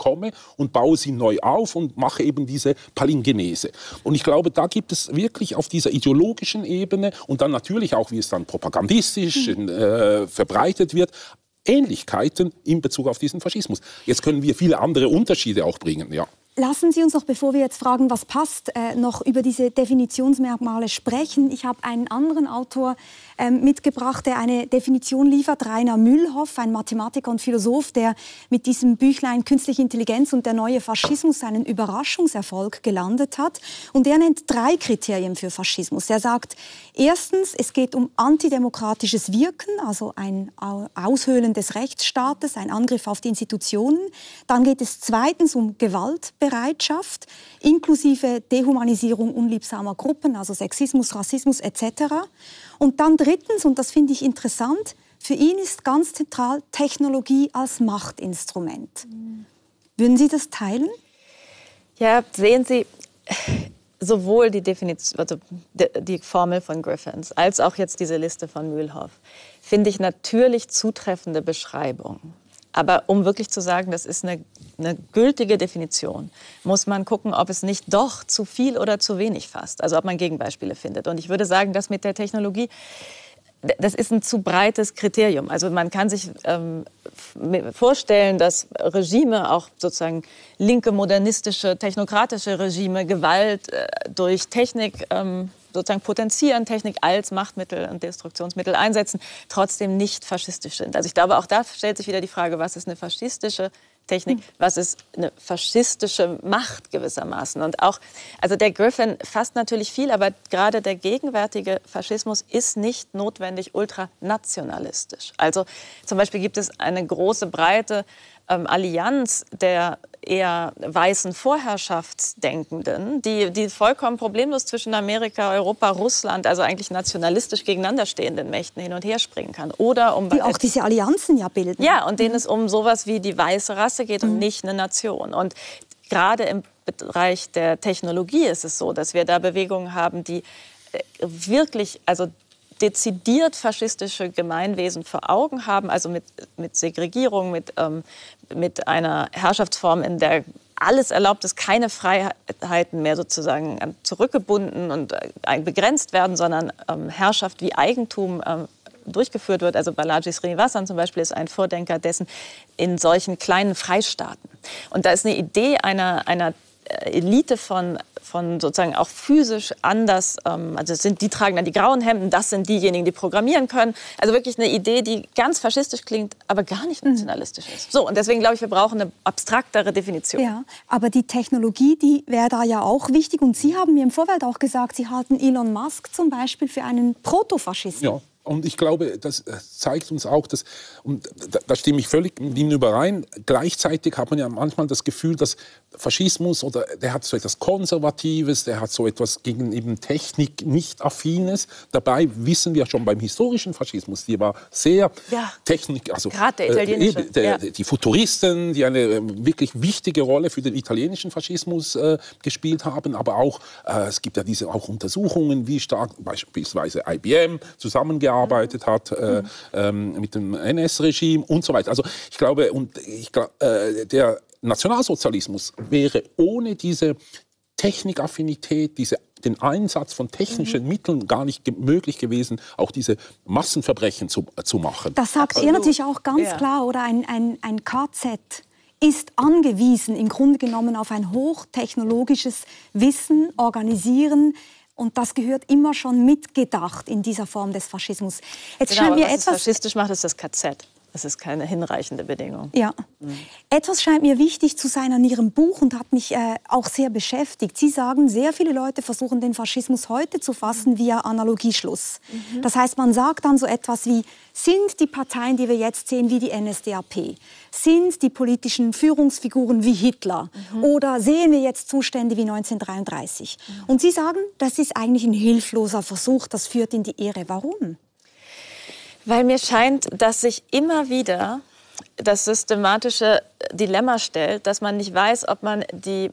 komme und baue sie neu auf und mache eben diese Palingenese. Und ich glaube, da gibt es wirklich auf dieser ideologischen Ebene und dann natürlich auch, wie es dann propagandistisch verbreitet wird, Ähnlichkeiten in Bezug auf diesen Faschismus. Jetzt können wir viele andere Unterschiede auch bringen, ja. Lassen Sie uns noch, bevor wir jetzt fragen, was passt, noch über diese Definitionsmerkmale sprechen. Ich habe einen anderen Autor mitgebracht, der eine Definition liefert, Rainer Mühlhoff, ein Mathematiker und Philosoph, der mit diesem Büchlein Künstliche Intelligenz und der neue Faschismus einen Überraschungserfolg gelandet hat. Und er nennt 3 Kriterien für Faschismus. Er sagt, erstens, es geht um antidemokratisches Wirken, also ein Aushöhlen des Rechtsstaates, ein Angriff auf die Institutionen. Dann geht es zweitens um Gewaltbereitschaft, inklusive Dehumanisierung unliebsamer Gruppen, also Sexismus, Rassismus etc. Und dann drittens, und das finde ich interessant, für ihn ist ganz zentral Technologie als Machtinstrument. Würden Sie das teilen? Ja, sehen Sie, sowohl die Definition, also die Formel von Griffins, als auch jetzt diese Liste von Mühlhoff, finde ich natürlich zutreffende Beschreibungen. Aber um wirklich zu sagen, das ist eine gültige Definition, muss man gucken, ob es nicht doch zu viel oder zu wenig fasst. Also ob man Gegenbeispiele findet. Und ich würde sagen, das mit der Technologie, das ist ein zu breites Kriterium. Also man kann sich vorstellen, dass Regime, auch sozusagen linke, modernistische, technokratische Regime, Gewalt durch Technik sozusagen potenzieren, Technik als Machtmittel und Destruktionsmittel einsetzen, trotzdem nicht faschistisch sind. Also ich glaube, auch da stellt sich wieder die Frage, was ist eine faschistische Technik, was ist eine faschistische Macht gewissermaßen. Und auch, also der Griffin fasst natürlich viel, aber gerade der gegenwärtige Faschismus ist nicht notwendig ultranationalistisch. Also zum Beispiel gibt es eine große, breite Allianz der eher weißen Vorherrschaftsdenkenden, die vollkommen problemlos zwischen Amerika, Europa, Russland, also eigentlich nationalistisch gegeneinander stehenden Mächten hin und her springen kann. Oder die auch diese Allianzen ja bilden. Ja, und denen es um sowas wie die weiße Rasse geht und nicht eine Nation. Und gerade im Bereich der Technologie ist es so, dass wir da Bewegungen haben, die wirklich, also dezidiert faschistische Gemeinwesen vor Augen haben, also mit Segregierung, mit einer Herrschaftsform, in der alles erlaubt ist, keine Freiheiten mehr sozusagen zurückgebunden und begrenzt werden, sondern Herrschaft wie Eigentum durchgeführt wird. Also Balaji Srinivasan zum Beispiel ist ein Vordenker dessen in solchen kleinen Freistaaten. Und da ist eine Idee einer Elite von sozusagen auch physisch anders, also die tragen dann die grauen Hemden, das sind diejenigen, die programmieren können. Also wirklich eine Idee, die ganz faschistisch klingt, aber gar nicht nationalistisch ist. So, und deswegen glaube ich, wir brauchen eine abstraktere Definition. Ja, aber die Technologie, die wäre da ja auch wichtig. Und Sie haben mir im Vorfeld auch gesagt, Sie halten Elon Musk zum Beispiel für einen Protofaschisten. Ja. Und ich glaube, das zeigt uns auch, dass, und da stimme ich völlig mit ihm überein, gleichzeitig hat man ja manchmal das Gefühl, dass Faschismus, oder der hat so etwas Konservatives, der hat so etwas gegen eben Technik nicht Affines. Dabei wissen wir schon beim historischen Faschismus, die war sehr Technik, also gerade der italienische. Die Futuristen, die eine wirklich wichtige Rolle für den italienischen Faschismus gespielt haben, aber auch, es gibt ja diese auch Untersuchungen, wie stark beispielsweise IBM zusammengearbeitet hat mit dem NS-Regime und so weiter. Also ich glaube, der Nationalsozialismus wäre ohne diese Technikaffinität, den Einsatz von technischen Mitteln gar nicht möglich gewesen, auch diese Massenverbrechen zu machen. Das sagt er natürlich auch ganz klar, oder ein KZ ist angewiesen im Grunde genommen auf ein hochtechnologisches Wissen, Organisieren. Und das gehört immer schon mitgedacht in dieser Form des Faschismus. Jetzt scheint mir etwas faschistisch macht, ist das KZ. Das ist keine hinreichende Bedingung. Ja. Etwas scheint mir wichtig zu sein an Ihrem Buch und hat mich auch sehr beschäftigt. Sie sagen, sehr viele Leute versuchen den Faschismus heute zu fassen via Analogieschluss. Das heißt, man sagt dann so etwas wie, sind die Parteien, die wir jetzt sehen, wie die NSDAP? Sind die politischen Führungsfiguren wie Hitler? Oder sehen wir jetzt Zustände wie 1933? Und Sie sagen, das ist eigentlich ein hilfloser Versuch, das führt in die Irre. Warum? Weil mir scheint, dass sich immer wieder das systematische Dilemma stellt, dass man nicht weiß, ob man die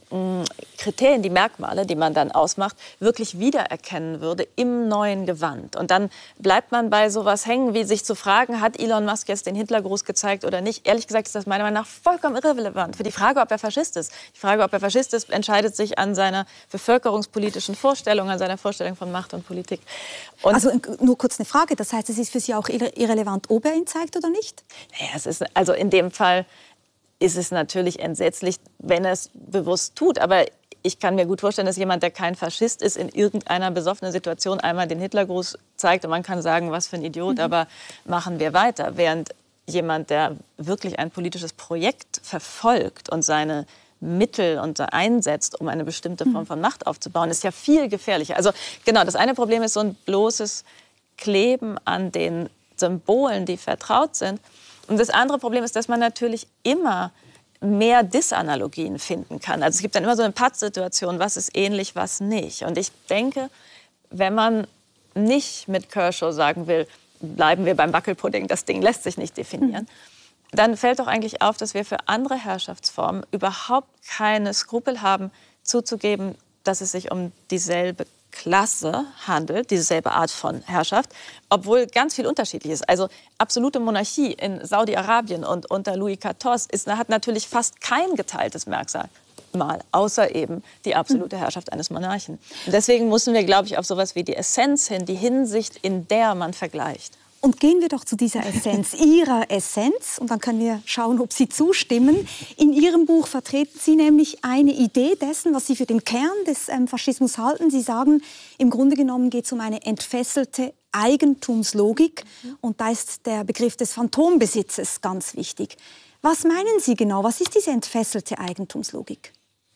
Kriterien, die Merkmale, die man dann ausmacht, wirklich wiedererkennen würde im neuen Gewand. Und dann bleibt man bei sowas hängen, wie sich zu fragen, hat Elon Musk jetzt den Hitlergruß gezeigt oder nicht? Ehrlich gesagt ist das meiner Meinung nach vollkommen irrelevant. Für die Frage, ob er Faschist ist. Die Frage, ob er Faschist ist, entscheidet sich an seiner bevölkerungspolitischen Vorstellung, an seiner Vorstellung von Macht und Politik. Und also nur kurz eine Frage, das heißt, es ist für Sie auch irrelevant, ob er ihn zeigt oder nicht? Naja, es ist, also in dem Fall ist es natürlich entsetzlich, wenn er es bewusst tut. Aber ich kann mir gut vorstellen, dass jemand, der kein Faschist ist, in irgendeiner besoffenen Situation einmal den Hitlergruß zeigt und man kann sagen, was für ein Idiot, aber machen wir weiter. Während jemand, der wirklich ein politisches Projekt verfolgt und seine Mittel und einsetzt, um eine bestimmte Form von Macht aufzubauen, ist ja viel gefährlicher. Also genau, das eine Problem ist so ein bloßes Kleben an den Symbolen, die vertraut sind. Und das andere Problem ist, dass man natürlich immer mehr Disanalogien finden kann. Also es gibt dann immer so eine Pattsituation, was ist ähnlich, was nicht. Und ich denke, wenn man nicht mit Kershaw sagen will, bleiben wir beim Wackelpudding, das Ding lässt sich nicht definieren, dann fällt doch eigentlich auf, dass wir für andere Herrschaftsformen überhaupt keine Skrupel haben, zuzugeben, dass es sich um dieselbe Klasse handelt, dieselbe Art von Herrschaft, obwohl ganz viel unterschiedlich ist. Also absolute Monarchie in Saudi-Arabien und unter Louis XIV hat natürlich fast kein geteiltes Merkmal, außer eben die absolute Herrschaft eines Monarchen. Und deswegen müssen wir, glaube ich, auf sowas wie die Essenz hin, die Hinsicht, in der man vergleicht. Und gehen wir doch zu dieser Essenz, Ihrer Essenz, und dann können wir schauen, ob Sie zustimmen. In Ihrem Buch vertreten Sie nämlich eine Idee dessen, was Sie für den Kern des Faschismus halten. Sie sagen, im Grunde genommen geht es um eine entfesselte Eigentumslogik. Und da ist der Begriff des Phantombesitzes ganz wichtig. Was meinen Sie genau? Was ist diese entfesselte Eigentumslogik?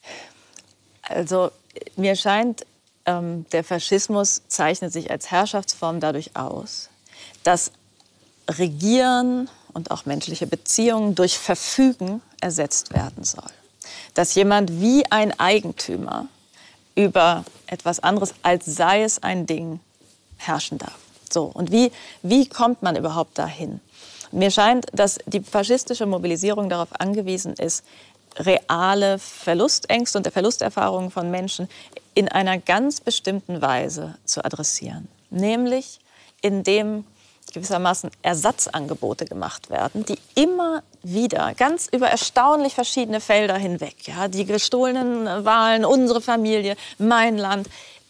Also mir scheint, der Faschismus zeichnet sich als Herrschaftsform dadurch aus, dass Regieren und auch menschliche Beziehungen durch Verfügen ersetzt werden soll. Dass jemand wie ein Eigentümer über etwas anderes, als sei es ein Ding, herrschen darf. So, und wie kommt man überhaupt dahin? Mir scheint, dass die faschistische Mobilisierung darauf angewiesen ist, reale Verlustängste und der Verlusterfahrungen von Menschen in einer ganz bestimmten Weise zu adressieren. Nämlich indem gewissermaßen Ersatzangebote gemacht werden, die immer wieder ganz über erstaunlich verschiedene Felder hinweg, ja, die gestohlenen Wahlen, unsere Familie, mein Land,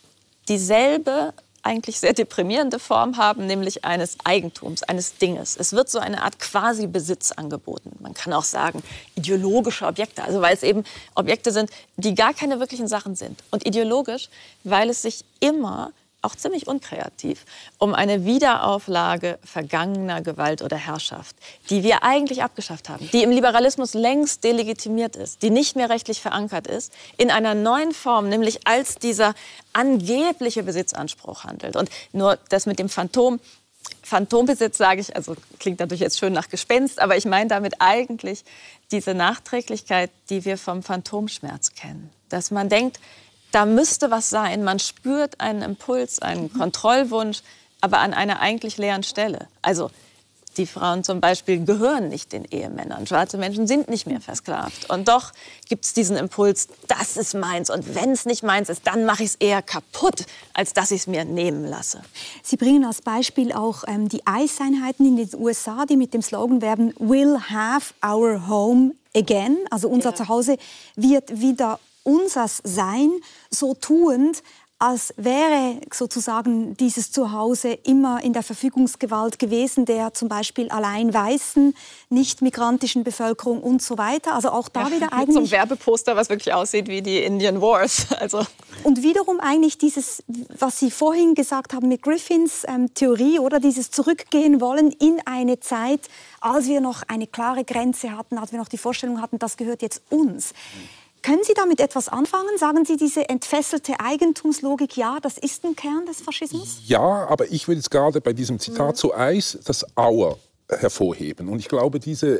dieselbe eigentlich sehr deprimierende Form haben, nämlich eines Eigentums, eines Dinges. Es wird so eine Art Quasi-Besitz angeboten. Man kann auch sagen, ideologische Objekte, also weil es eben Objekte sind, die gar keine wirklichen Sachen sind. Und ideologisch, weil es sich immer auch ziemlich unkreativ, um eine Wiederauflage vergangener Gewalt oder Herrschaft, die wir eigentlich abgeschafft haben, die im Liberalismus längst delegitimiert ist, die nicht mehr rechtlich verankert ist, in einer neuen Form, nämlich als dieser angebliche Besitzanspruch handelt. Und nur das mit dem Phantombesitz sage ich, also klingt natürlich jetzt schön nach Gespenst, aber ich meine damit eigentlich diese Nachträglichkeit, die wir vom Phantomschmerz kennen. Dass man denkt, da müsste was sein. Man spürt einen Impuls, einen Kontrollwunsch, aber an einer eigentlich leeren Stelle. Also die Frauen zum Beispiel gehören nicht den Ehemännern. Schwarze Menschen sind nicht mehr versklavt. Und doch gibt es diesen Impuls, das ist meins. Und wenn es nicht meins ist, dann mache ich es eher kaputt, als dass ich es mir nehmen lasse. Sie bringen als Beispiel auch die ICE-Einheiten in den USA, die mit dem Slogan werben, "We'll have our home again", also unser Zuhause wird wieder unseres Sein, so tuend, als wäre sozusagen dieses Zuhause immer in der Verfügungsgewalt gewesen, der zum Beispiel allein weißen, nicht migrantischen Bevölkerung und so weiter. Also auch da wieder eigentlich... So ein Werbeposter, was wirklich aussieht wie die Indian Wars. Also. Und wiederum eigentlich dieses, was Sie vorhin gesagt haben mit Griffins Theorie, oder dieses Zurückgehen wollen in eine Zeit, als wir noch eine klare Grenze hatten, als wir noch die Vorstellung hatten, das gehört jetzt uns. Können Sie damit etwas anfangen? Sagen Sie, diese entfesselte Eigentumslogik, ja, das ist ein Kern des Faschismus? Ja, aber ich will jetzt gerade bei diesem Zitat zu Eis das Our hervorheben. Und ich glaube, diese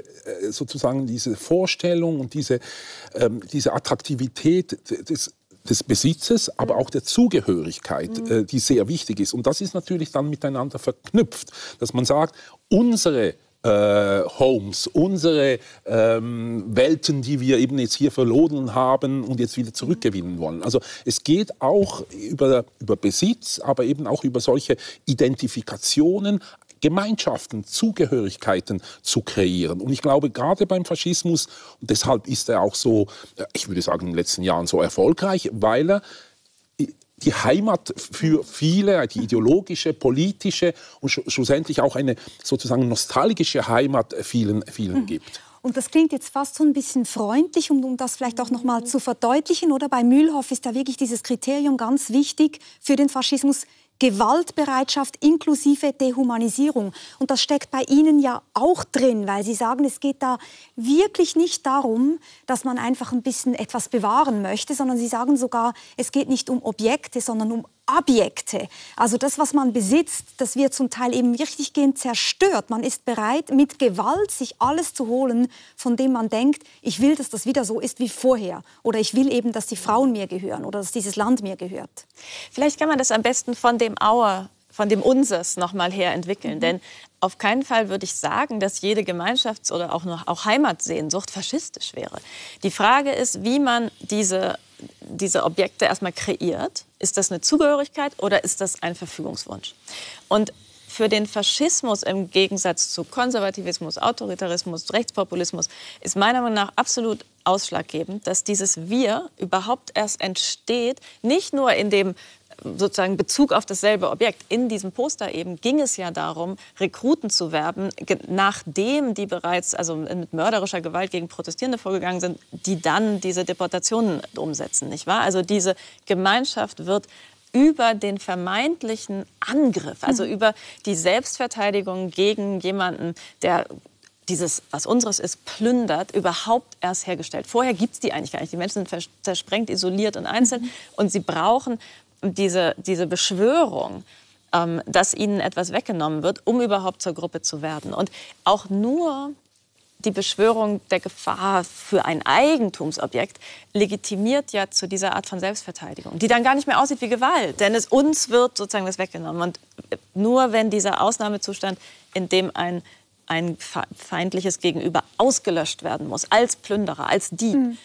Vorstellung und diese Attraktivität des Besitzes, aber auch der Zugehörigkeit, die sehr wichtig ist. Und das ist natürlich dann miteinander verknüpft, dass man sagt, unsere Homes, unsere Welten, die wir eben jetzt hier verloren haben und jetzt wieder zurückgewinnen wollen. Also es geht auch über Besitz, aber eben auch über solche Identifikationen, Gemeinschaften, Zugehörigkeiten zu kreieren. Und ich glaube, gerade beim Faschismus, und deshalb ist er auch so, ich würde sagen, in den letzten Jahren so erfolgreich, weil er die Heimat für viele, die ideologische, politische und schlussendlich auch eine sozusagen nostalgische Heimat vielen gibt. Und das klingt jetzt fast so ein bisschen freundlich, um das vielleicht auch noch mal zu verdeutlichen, oder? Bei Mühlhoff ist da wirklich dieses Kriterium ganz wichtig für den Faschismus: Gewaltbereitschaft inklusive Dehumanisierung. Und das steckt bei Ihnen ja auch drin, weil Sie sagen, es geht da wirklich nicht darum, dass man einfach ein bisschen etwas bewahren möchte, sondern Sie sagen sogar, es geht nicht um Objekte, sondern um Abjekte. Also das, was man besitzt, das wird zum Teil eben richtiggehend zerstört. Man ist bereit, mit Gewalt sich alles zu holen, von dem man denkt, ich will, dass das wieder so ist wie vorher. Oder ich will eben, dass die Frauen mir gehören oder dass dieses Land mir gehört. Vielleicht kann man das am besten von dem Unsers noch mal her entwickeln. Denn auf keinen Fall würde ich sagen, dass jede Gemeinschafts- oder auch Heimatsehnsucht faschistisch wäre. Die Frage ist, wie man diese Objekte erstmal kreiert. Ist das eine Zugehörigkeit oder ist das ein Verfügungswunsch? Und für den Faschismus im Gegensatz zu Konservativismus, Autoritarismus, Rechtspopulismus ist meiner Meinung nach absolut ausschlaggebend, dass dieses Wir überhaupt erst entsteht, nicht nur in dem sozusagen Bezug auf dasselbe Objekt. In diesem Poster eben ging es ja darum, Rekruten zu werben, nachdem die bereits mit mörderischer Gewalt gegen Protestierende vorgegangen sind, die dann diese Deportationen umsetzen, nicht wahr? Also diese Gemeinschaft wird über den vermeintlichen Angriff, also über die Selbstverteidigung gegen jemanden, der dieses, was unseres ist, plündert, überhaupt erst hergestellt. Vorher gibt es die eigentlich gar nicht. Die Menschen sind zersprengt, isoliert und einzeln und sie brauchen diese Beschwörung, dass ihnen etwas weggenommen wird, um überhaupt zur Gruppe zu werden. Und auch nur die Beschwörung der Gefahr für ein Eigentumsobjekt legitimiert ja zu dieser Art von Selbstverteidigung, die dann gar nicht mehr aussieht wie Gewalt, denn uns wird sozusagen das weggenommen. Und nur wenn dieser Ausnahmezustand, in dem ein feindliches Gegenüber ausgelöscht werden muss, als Plünderer, als Dieb,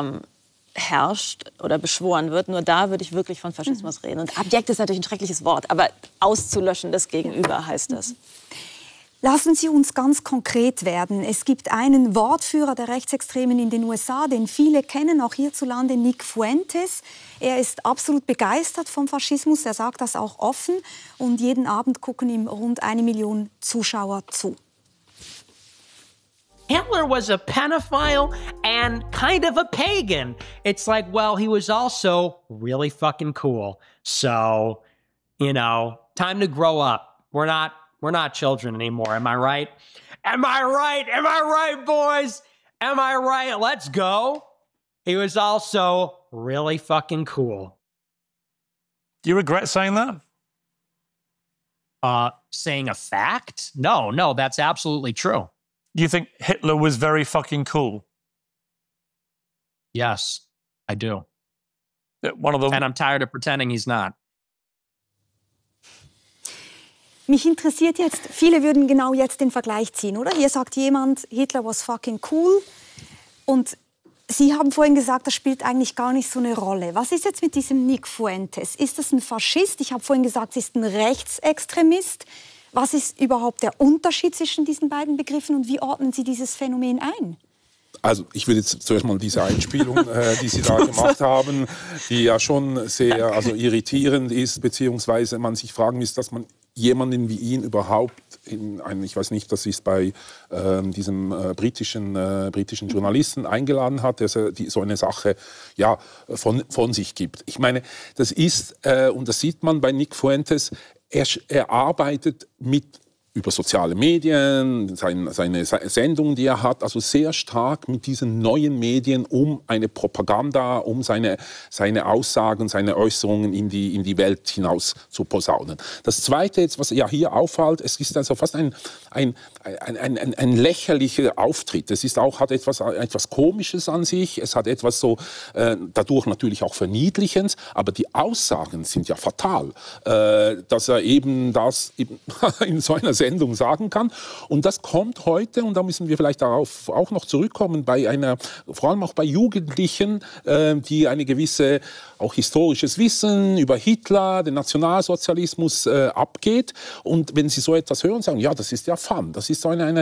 herrscht oder beschworen wird, nur da würde ich wirklich von Faschismus reden. Und Abjekt ist natürlich ein schreckliches Wort, aber auszulöschen das Gegenüber heißt das. Lassen Sie uns ganz konkret werden. Es gibt einen Wortführer der Rechtsextremen in den USA, den viele kennen, auch hierzulande, Nick Fuentes. Er ist absolut begeistert vom Faschismus, er sagt das auch offen. Und jeden Abend gucken ihm rund 1 Million Zuschauer zu. Hitler was a pedophile and kind of a pagan. It's like, well, he was also really fucking cool. So, you know, time to grow up. We're not children anymore. Am I right? Am I right? Am I right, boys? Am I right? Let's go. He was also really fucking cool. Do you regret saying that? Saying a fact? No, that's absolutely true. You think Hitler was very fucking cool? Yes, I do. One of the... And I'm tired of pretending he's not. Mich interessiert jetzt, viele würden genau jetzt den Vergleich ziehen, oder? Hier sagt jemand, Hitler was fucking cool. Und Sie haben vorhin gesagt, das spielt eigentlich gar nicht so eine Rolle. Was ist jetzt mit diesem Nick Fuentes? Ist das ein Faschist? Ich habe vorhin gesagt, es ist ein Rechtsextremist. Was ist überhaupt der Unterschied zwischen diesen beiden Begriffen und wie ordnen Sie dieses Phänomen ein? Also ich will jetzt zuerst mal diese Einspielung, die Sie da gemacht haben, die ja schon sehr irritierend ist, beziehungsweise man sich fragen muss, dass man jemanden wie ihn überhaupt in einen, ich weiß nicht, das ist bei diesem britischen Journalisten eingeladen hat, der so eine Sache von sich gibt. Ich meine, das ist, und das sieht man bei Nick Fuentes, er arbeitet über soziale Medien, seine Sendungen, die er hat, also sehr stark mit diesen neuen Medien, um eine Propaganda, um seine Aussagen, seine Äußerungen in die Welt hinaus zu posaunen. Das Zweite, jetzt, was ja hier auffällt, es ist also fast ein lächerlicher Auftritt. Es hat etwas Komisches an sich, es hat etwas so, dadurch natürlich auch Verniedlichend, aber die Aussagen sind ja fatal. Dass er eben das in so einer Sendung sagen kann. Und das kommt heute, und da müssen wir vielleicht darauf auch noch zurückkommen, vor allem auch bei Jugendlichen, die eine gewisse, auch historisches Wissen über Hitler, den Nationalsozialismus abgeht. Und wenn sie so etwas hören, sagen, ja, das ist ja Fun. Das ist so eine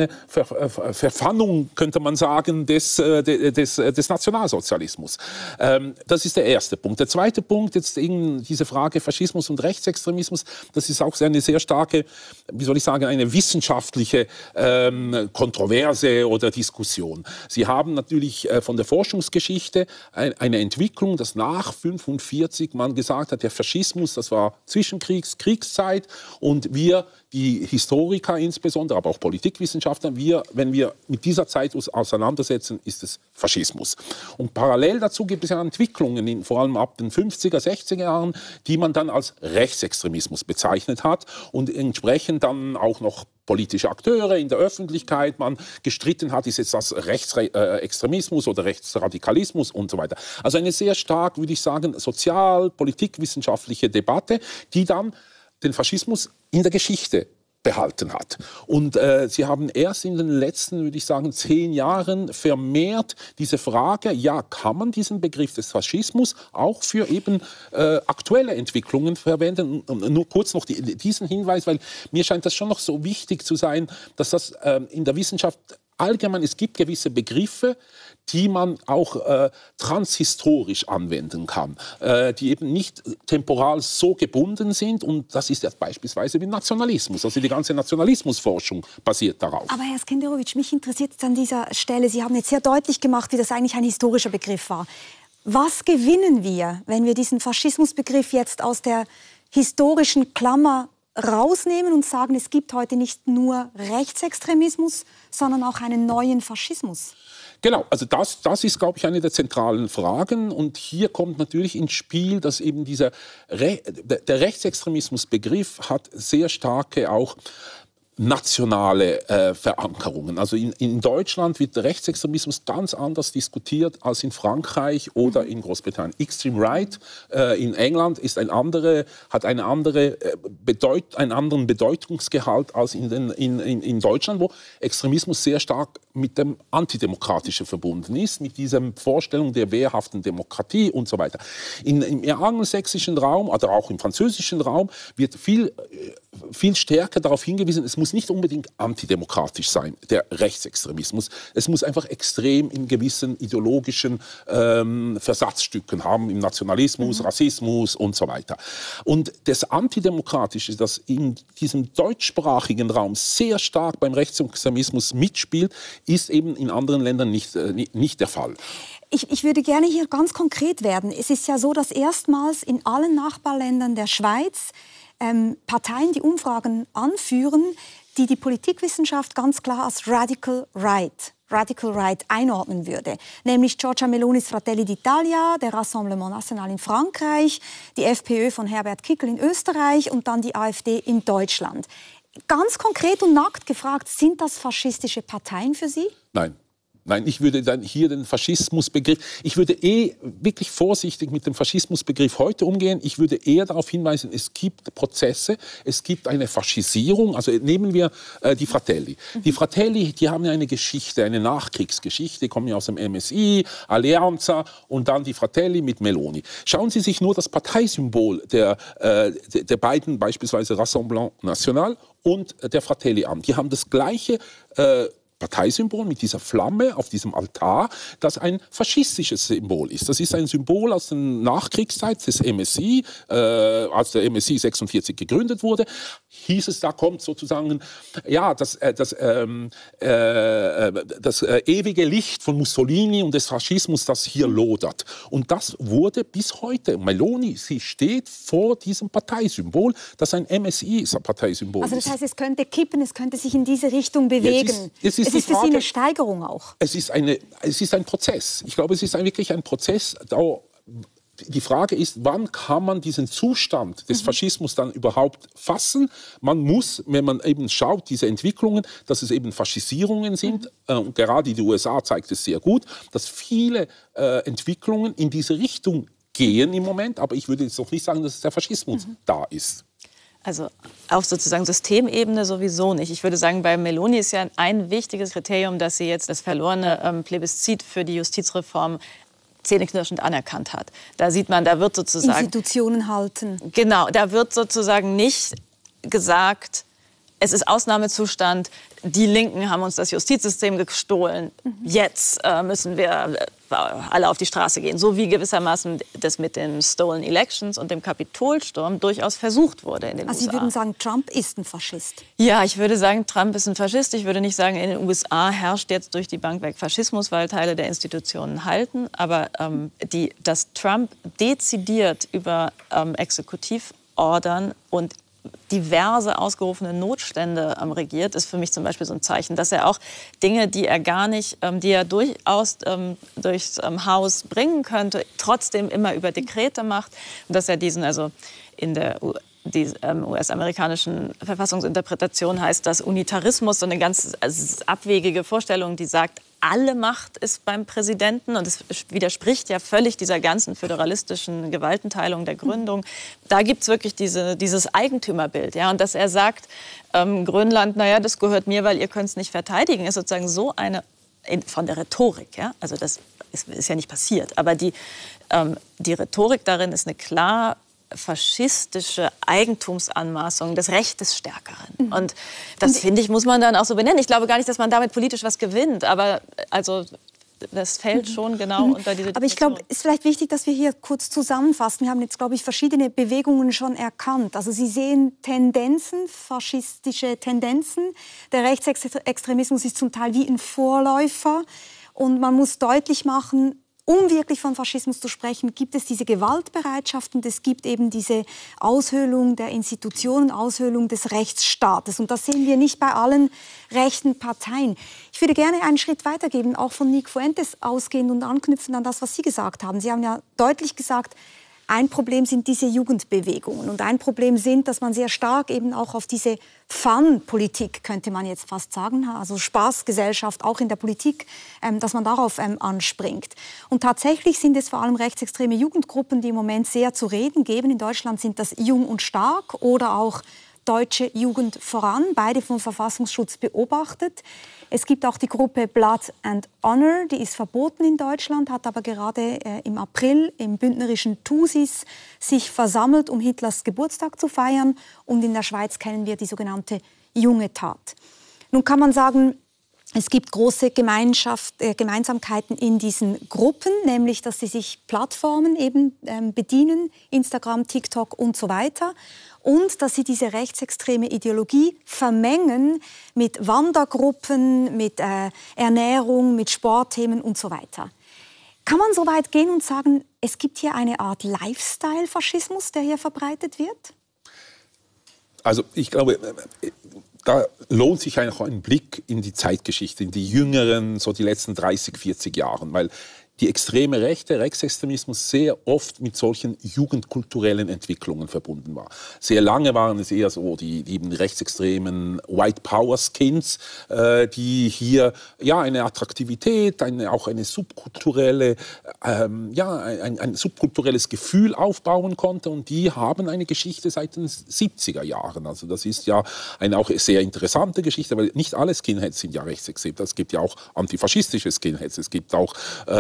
Verfannung, könnte man sagen, des Nationalsozialismus. Das ist der erste Punkt. Der zweite Punkt, jetzt eben diese Frage Faschismus und Rechtsextremismus, das ist auch eine sehr starke, wie soll ich sagen, eine wissenschaftliche Kontroverse oder Diskussion. Sie haben natürlich von der Forschungsgeschichte eine Entwicklung, dass nach 1945 man gesagt hat, der Faschismus, das war Kriegszeit, und wir, die Historiker insbesondere, aber auch Politikwissenschaftler, wenn wir mit dieser Zeit auseinandersetzen, ist es Faschismus. Und parallel dazu gibt es ja Entwicklungen, vor allem ab den 50er, 60er Jahren, die man dann als Rechtsextremismus bezeichnet hat und entsprechend dann auch noch politische Akteure in der Öffentlichkeit man gestritten hat, ist jetzt das Rechtsextremismus oder Rechtsradikalismus und so weiter. Also eine sehr stark, würde ich sagen, sozial-politikwissenschaftliche Debatte, die dann den Faschismus in der Geschichte behalten hat. Und sie haben erst in den letzten, würde ich sagen, 10 Jahren vermehrt diese Frage, ja, kann man diesen Begriff des Faschismus auch für eben aktuelle Entwicklungen verwenden? Und nur kurz noch diesen Hinweis, weil mir scheint das schon noch so wichtig zu sein, dass das in der Wissenschaft allgemein, es gibt gewisse Begriffe, die man auch transhistorisch anwenden kann, die eben nicht temporal so gebunden sind. Und das ist jetzt beispielsweise wie Nationalismus. Also die ganze Nationalismusforschung basiert darauf. Aber Herr Skenderovic, mich interessiert jetzt an dieser Stelle, Sie haben jetzt sehr deutlich gemacht, wie das eigentlich ein historischer Begriff war. Was gewinnen wir, wenn wir diesen Faschismusbegriff jetzt aus der historischen Klammer rausnehmen und sagen, es gibt heute nicht nur Rechtsextremismus, sondern auch einen neuen Faschismus? Genau, also das ist, glaube ich, eine der zentralen Fragen. Und hier kommt natürlich ins Spiel, dass eben der Rechtsextremismusbegriff hat sehr starke auch nationale Verankerungen. Also in Deutschland wird der Rechtsextremismus ganz anders diskutiert als in Frankreich oder in Großbritannien. Extreme Right in England ist einen anderen Bedeutungsgehalt als in Deutschland, wo Extremismus sehr stark mit dem Antidemokratischen verbunden ist, mit dieser Vorstellung der wehrhaften Demokratie und so weiter. Im angelsächsischen Raum oder auch im französischen Raum wird viel stärker darauf hingewiesen, es muss nicht unbedingt antidemokratisch sein, der Rechtsextremismus. Es muss einfach extrem in gewissen ideologischen Versatzstücken haben, im Nationalismus, Rassismus und so weiter. Und das Antidemokratische, das in diesem deutschsprachigen Raum sehr stark beim Rechtsextremismus mitspielt, ist eben in anderen Ländern nicht der Fall. Ich würde gerne hier ganz konkret werden. Es ist ja so, dass erstmals in allen Nachbarländern der Schweiz Parteien, die Umfragen anführen, die Politikwissenschaft ganz klar als Radical Right einordnen würde. Nämlich Giorgia Melonis Fratelli d'Italia, der Rassemblement National in Frankreich, die FPÖ von Herbert Kickl in Österreich und dann die AfD in Deutschland. Ganz konkret und nackt gefragt, sind das faschistische Parteien für Sie? Nein, ich würde dann hier den Faschismusbegriff, ich würde wirklich vorsichtig mit dem Faschismusbegriff heute umgehen. Ich würde eher darauf hinweisen, es gibt Prozesse, es gibt eine Faschisierung. Also nehmen wir die Fratelli. Die Fratelli, die haben eine Geschichte, eine Nachkriegsgeschichte, die kommen ja aus dem MSI, Alleanza und dann die Fratelli mit Meloni. Schauen Sie sich nur das Parteisymbol der beiden, beispielsweise Rassemblement National und der Fratelli an. Die haben das gleiche Parteisymbol mit dieser Flamme auf diesem Altar, das ein faschistisches Symbol ist. Das ist ein Symbol aus der Nachkriegszeit des MSI, als der MSI 46 gegründet wurde, hieß es, da kommt sozusagen ja, das ewige Licht von Mussolini und des Faschismus, das hier lodert. Und das wurde bis heute. Meloni, sie steht vor diesem Parteisymbol, das ein MSI-Parteisymbol ist. Also das heißt, es könnte kippen, es könnte sich in diese Richtung bewegen. Es ist für Sie eine Steigerung auch? Es ist ein Prozess. Ich glaube, es ist wirklich ein Prozess. Die Frage ist, wann kann man diesen Zustand des Faschismus dann überhaupt fassen? Man muss, wenn man eben schaut, diese Entwicklungen, dass es eben Faschisierungen sind, und gerade die USA zeigt es sehr gut, dass viele Entwicklungen in diese Richtung gehen im Moment, aber ich würde jetzt noch nicht sagen, dass der Faschismus da ist. Also auf sozusagen Systemebene sowieso nicht. Ich würde sagen, bei Meloni ist ja ein wichtiges Kriterium, dass sie jetzt das verlorene Plebiszit für die Justizreform zähneknirschend anerkannt hat. Da sieht man, da wird sozusagen... Institutionen halten. Genau, da wird sozusagen nicht gesagt, es ist Ausnahmezustand, die Linken haben uns das Justizsystem gestohlen, jetzt müssen wir alle auf die Straße gehen. So wie gewissermaßen das mit den Stolen Elections und dem Kapitolsturm durchaus versucht wurde in den USA. Also Sie würden sagen, Trump ist ein Faschist? Ja, ich würde sagen, Trump ist ein Faschist. Ich würde nicht sagen, in den USA herrscht jetzt durch die Bank weg Faschismus, weil Teile der Institutionen halten. Aber dass Trump dezidiert über Exekutivordern und diverse ausgerufene Notstände regiert, ist für mich zum Beispiel so ein Zeichen, dass er auch Dinge, die er gar nicht, die er durchaus durchs Haus bringen könnte, trotzdem immer über Dekrete macht. Und dass er diesen, also in der US-amerikanischen Verfassungsinterpretation heißt das Unitarismus, so eine ganz abwegige Vorstellung, die sagt, alle Macht ist beim Präsidenten und es widerspricht ja völlig dieser ganzen föderalistischen Gewaltenteilung der Gründung. Da gibt es wirklich dieses Eigentümerbild. Ja? Und dass er sagt, Grönland, naja, das gehört mir, weil ihr könnt es nicht verteidigen, ist sozusagen so eine, von der Rhetorik, ja? Also das ist ja nicht passiert, aber die Rhetorik darin ist eine klar faschistische Eigentumsanmaßung des Rechts des Stärkeren. Und das, finde ich, muss man dann auch so benennen. Ich glaube gar nicht, dass man damit politisch was gewinnt, aber also das fällt schon genau unter diese Definition. Aber ich glaube, es ist vielleicht wichtig, dass wir hier kurz zusammenfassen. Wir haben jetzt, glaube ich, verschiedene Bewegungen schon erkannt. Also Sie sehen Tendenzen, faschistische Tendenzen. Der Rechtsextremismus ist zum Teil wie ein Vorläufer. Und man muss deutlich machen, um wirklich von Faschismus zu sprechen, gibt es diese Gewaltbereitschaft und es gibt eben diese Aushöhlung der Institutionen, Aushöhlung des Rechtsstaates. Und das sehen wir nicht bei allen rechten Parteien. Ich würde gerne einen Schritt weitergeben, auch von Nick Fuentes ausgehend und anknüpfen an das, was Sie gesagt haben. Sie haben ja deutlich gesagt, ein Problem sind diese Jugendbewegungen und ein Problem sind, dass man sehr stark eben auch auf diese Fun-Politik, könnte man jetzt fast sagen, also Spaßgesellschaft auch in der Politik, dass man darauf anspringt. Und tatsächlich sind es vor allem rechtsextreme Jugendgruppen, die im Moment sehr zu reden geben. In Deutschland sind das Jung und Stark oder auch Deutsche Jugend voran, beide vom Verfassungsschutz beobachtet. Es gibt auch die Gruppe Blood and Honor, die ist verboten in Deutschland, hat aber gerade im April im bündnerischen Thusis sich versammelt, um Hitlers Geburtstag zu feiern. Und in der Schweiz kennen wir die sogenannte Junge Tat. Nun kann man sagen, es gibt große Gemeinsamkeiten in diesen Gruppen, nämlich, dass sie sich Plattformen eben bedienen, Instagram, TikTok und so weiter. Und dass sie diese rechtsextreme Ideologie vermengen mit Wandergruppen, mit Ernährung, mit Sportthemen und so weiter. Kann man so weit gehen und sagen, es gibt hier eine Art Lifestyle-Faschismus, der hier verbreitet wird? Also ich glaube, da lohnt sich eigentlich auch ein Blick in die Zeitgeschichte, in die jüngeren, so die letzten 30, 40 Jahren, weil die extreme Rechte, Rechtsextremismus sehr oft mit solchen jugendkulturellen Entwicklungen verbunden war. Sehr lange waren es eher so die eben rechtsextremen White Power Skins, die hier ja eine Attraktivität, auch eine subkulturelle, ein subkulturelles Gefühl aufbauen konnte, und die haben eine Geschichte seit den 70er Jahren. Also das ist ja eine auch sehr interessante Geschichte, weil nicht alle Skinheads sind ja rechtsextrem. Es gibt ja auch antifaschistische Skinheads, es gibt auch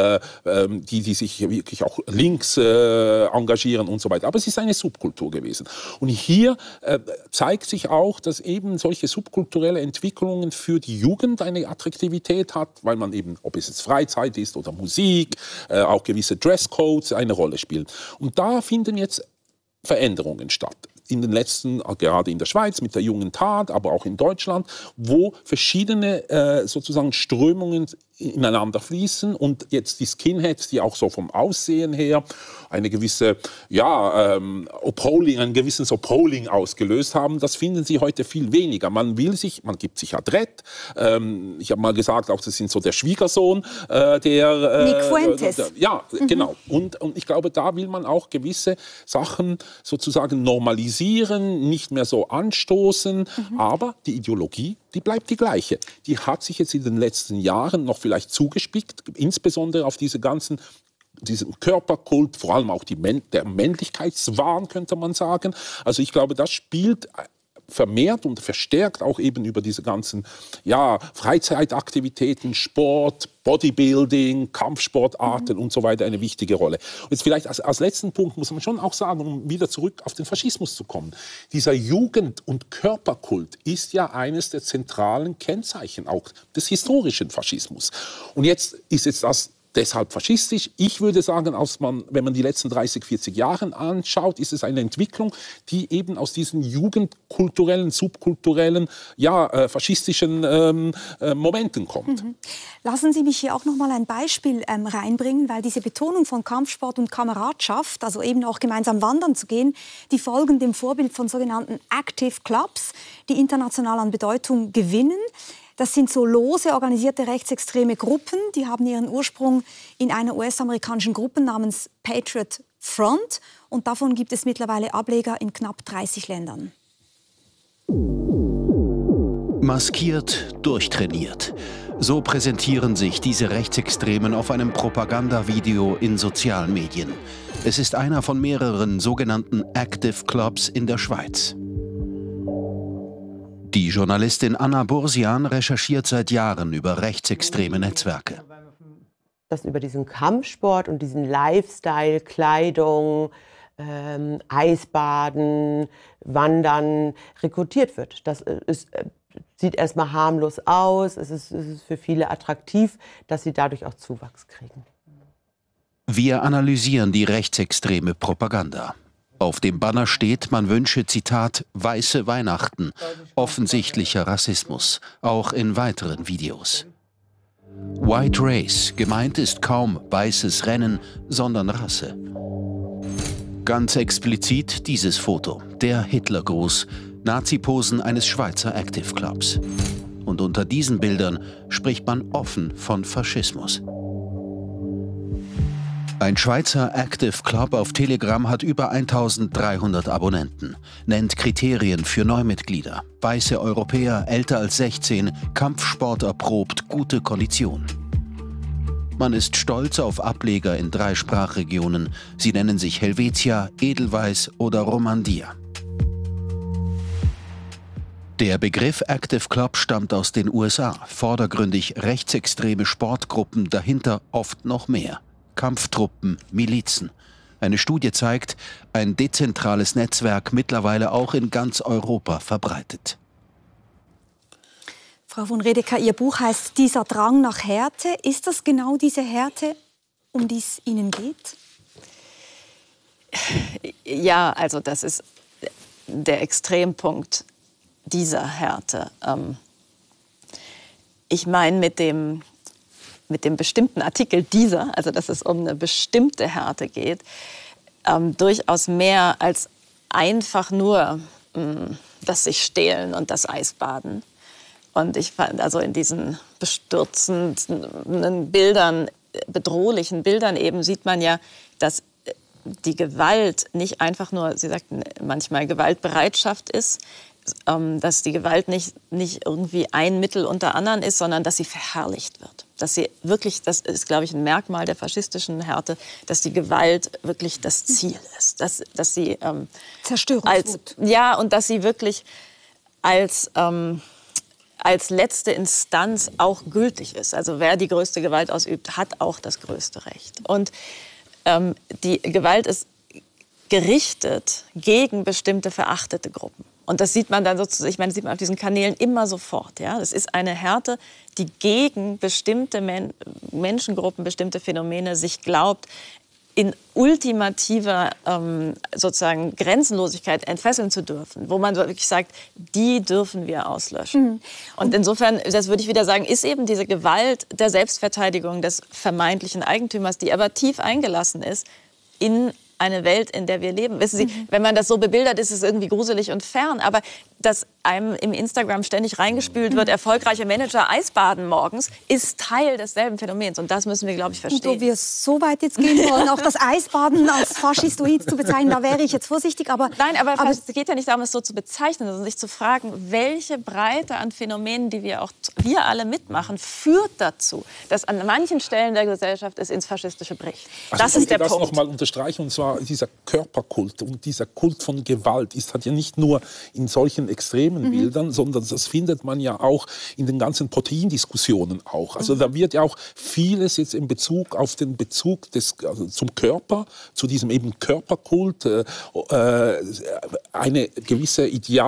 die sich wirklich auch links engagieren und so weiter. Aber es ist eine Subkultur gewesen. Und hier zeigt sich auch, dass eben solche subkulturelle Entwicklungen für die Jugend eine Attraktivität hat, weil man eben, ob es jetzt Freizeit ist oder Musik, auch gewisse Dresscodes eine Rolle spielen. Und da finden jetzt Veränderungen statt. In den letzten, gerade in der Schweiz mit der Jungen Tat, aber auch in Deutschland, wo verschiedene sozusagen Strömungen ineinander fließen und jetzt die Skinheads, die auch so vom Aussehen her eine gewisse, einen gewissen Upholding ausgelöst haben, das finden Sie heute viel weniger. Man gibt sich adrett. Ich habe mal gesagt, auch das sind so der Schwiegersohn, Nick Fuentes. Genau. Und ich glaube, da will man auch gewisse Sachen sozusagen normalisieren, nicht mehr so anstoßen, aber die Ideologie, die bleibt die gleiche. Die hat sich jetzt in den letzten Jahren noch vielleicht zugespickt, insbesondere auf diese ganzen diesen Körperkult, vor allem auch der Männlichkeitswahn, könnte man sagen. Also ich glaube, das spielt vermehrt und verstärkt auch eben über diese ganzen Freizeitaktivitäten, Sport, Bodybuilding, Kampfsportarten und so weiter eine wichtige Rolle. Und jetzt vielleicht als letzten Punkt muss man schon auch sagen, um wieder zurück auf den Faschismus zu kommen, dieser Jugend- und Körperkult ist ja eines der zentralen Kennzeichen auch des historischen Faschismus. Und jetzt ist das deshalb faschistisch. Ich würde sagen, wenn man die letzten 30, 40 Jahre anschaut, ist es eine Entwicklung, die eben aus diesen jugendkulturellen, subkulturellen, faschistischen Momenten kommt. Lassen Sie mich hier auch noch mal ein Beispiel reinbringen, weil diese Betonung von Kampfsport und Kameradschaft, also eben auch gemeinsam wandern zu gehen, die folgen dem Vorbild von sogenannten Active Clubs, die international an Bedeutung gewinnen. Das sind so lose organisierte rechtsextreme Gruppen, die haben ihren Ursprung in einer US-amerikanischen Gruppe namens Patriot Front und davon gibt es mittlerweile Ableger in knapp 30 Ländern. Maskiert, durchtrainiert. So präsentieren sich diese Rechtsextremen auf einem Propagandavideo in sozialen Medien. Es ist einer von mehreren sogenannten Active Clubs in der Schweiz. Die Journalistin Anna Bursian recherchiert seit Jahren über rechtsextreme Netzwerke. Dass über diesen Kampfsport und diesen Lifestyle, Kleidung, Eisbaden, Wandern rekrutiert wird. Das sieht erstmal harmlos aus, es ist für viele attraktiv, dass sie dadurch auch Zuwachs kriegen. Wir analysieren die rechtsextreme Propaganda. Auf dem Banner steht, man wünsche, Zitat, weiße Weihnachten, offensichtlicher Rassismus, auch in weiteren Videos. White Race, gemeint ist kaum weißes Rennen, sondern Rasse. Ganz explizit dieses Foto, der Hitlergruß, Nazi-Posen eines Schweizer Active Clubs. Und unter diesen Bildern spricht man offen von Faschismus. Ein Schweizer Active Club auf Telegram hat über 1300 Abonnenten, nennt Kriterien für Neumitglieder. Weiße Europäer, älter als 16, Kampfsport erprobt, gute Kondition. Man ist stolz auf Ableger in 3 Sprachregionen. Sie nennen sich Helvetia, Edelweiss oder Romandia. Der Begriff Active Club stammt aus den USA. Vordergründig rechtsextreme Sportgruppen, dahinter oft noch mehr. Kampftruppen, Milizen. Eine Studie zeigt, ein dezentrales Netzwerk mittlerweile auch in ganz Europa verbreitet. Frau von Redeker, Ihr Buch heißt Dieser Drang nach Härte. Ist das genau diese Härte, um die es Ihnen geht? Ja, also das ist der Extrempunkt dieser Härte. Ich meine mit dem bestimmten Artikel dieser, also dass es um eine bestimmte Härte geht, durchaus mehr als einfach nur das sich stehlen und das Eisbaden. Und ich fand, also in diesen bestürzenden Bildern, bedrohlichen Bildern eben, sieht man ja, dass die Gewalt nicht einfach nur, Sie sagten manchmal Gewaltbereitschaft ist, dass die Gewalt nicht irgendwie ein Mittel unter anderen ist, sondern dass sie verherrlicht wird. Dass sie wirklich, das ist, glaube ich, ein Merkmal der faschistischen Härte, dass die Gewalt wirklich das Ziel ist. Dass sie Zerstörungswut. Und dass sie wirklich als letzte Instanz auch gültig ist. Also wer die größte Gewalt ausübt, hat auch das größte Recht. Und die Gewalt ist gerichtet gegen bestimmte verachtete Gruppen. Und das sieht man dann sozusagen, ich meine, das sieht man auf diesen Kanälen immer sofort. Ja? Das ist eine Härte, die gegen bestimmte Menschengruppen, bestimmte Phänomene sich glaubt, in ultimativer sozusagen Grenzenlosigkeit entfesseln zu dürfen, wo man wirklich sagt, die dürfen wir auslöschen. Und insofern, das würde ich wieder sagen, ist eben diese Gewalt der Selbstverteidigung des vermeintlichen Eigentümers, die aber tief eingelassen ist in eine Welt, in der wir leben. Wissen Sie, wenn man das so bebildert, ist es irgendwie gruselig und fern. Aber das einem im Instagram ständig reingespült wird, erfolgreiche Manager Eisbaden morgens, ist Teil desselben Phänomens. Und das müssen wir, glaube ich, verstehen. Und ob wir so weit jetzt gehen wollen, auch das Eisbaden als faschistoid zu bezeichnen, da wäre ich jetzt vorsichtig. Aber es geht ja nicht darum, es so zu bezeichnen, sondern sich zu fragen, welche Breite an Phänomenen, die wir alle mitmachen, führt dazu, dass an manchen Stellen der Gesellschaft es ins Faschistische bricht. Also das ist der Punkt. Ich will das Punkt. noch mal unterstreichen, und zwar dieser Körperkult und dieser Kult von Gewalt hat ja nicht nur in solchen extremen Bildern, sondern das findet man ja auch in den ganzen Proteindiskussionen auch. Also da wird ja auch vieles jetzt in Bezug auf den Bezug zum Körper, zu diesem eben Körperkult, eine gewisse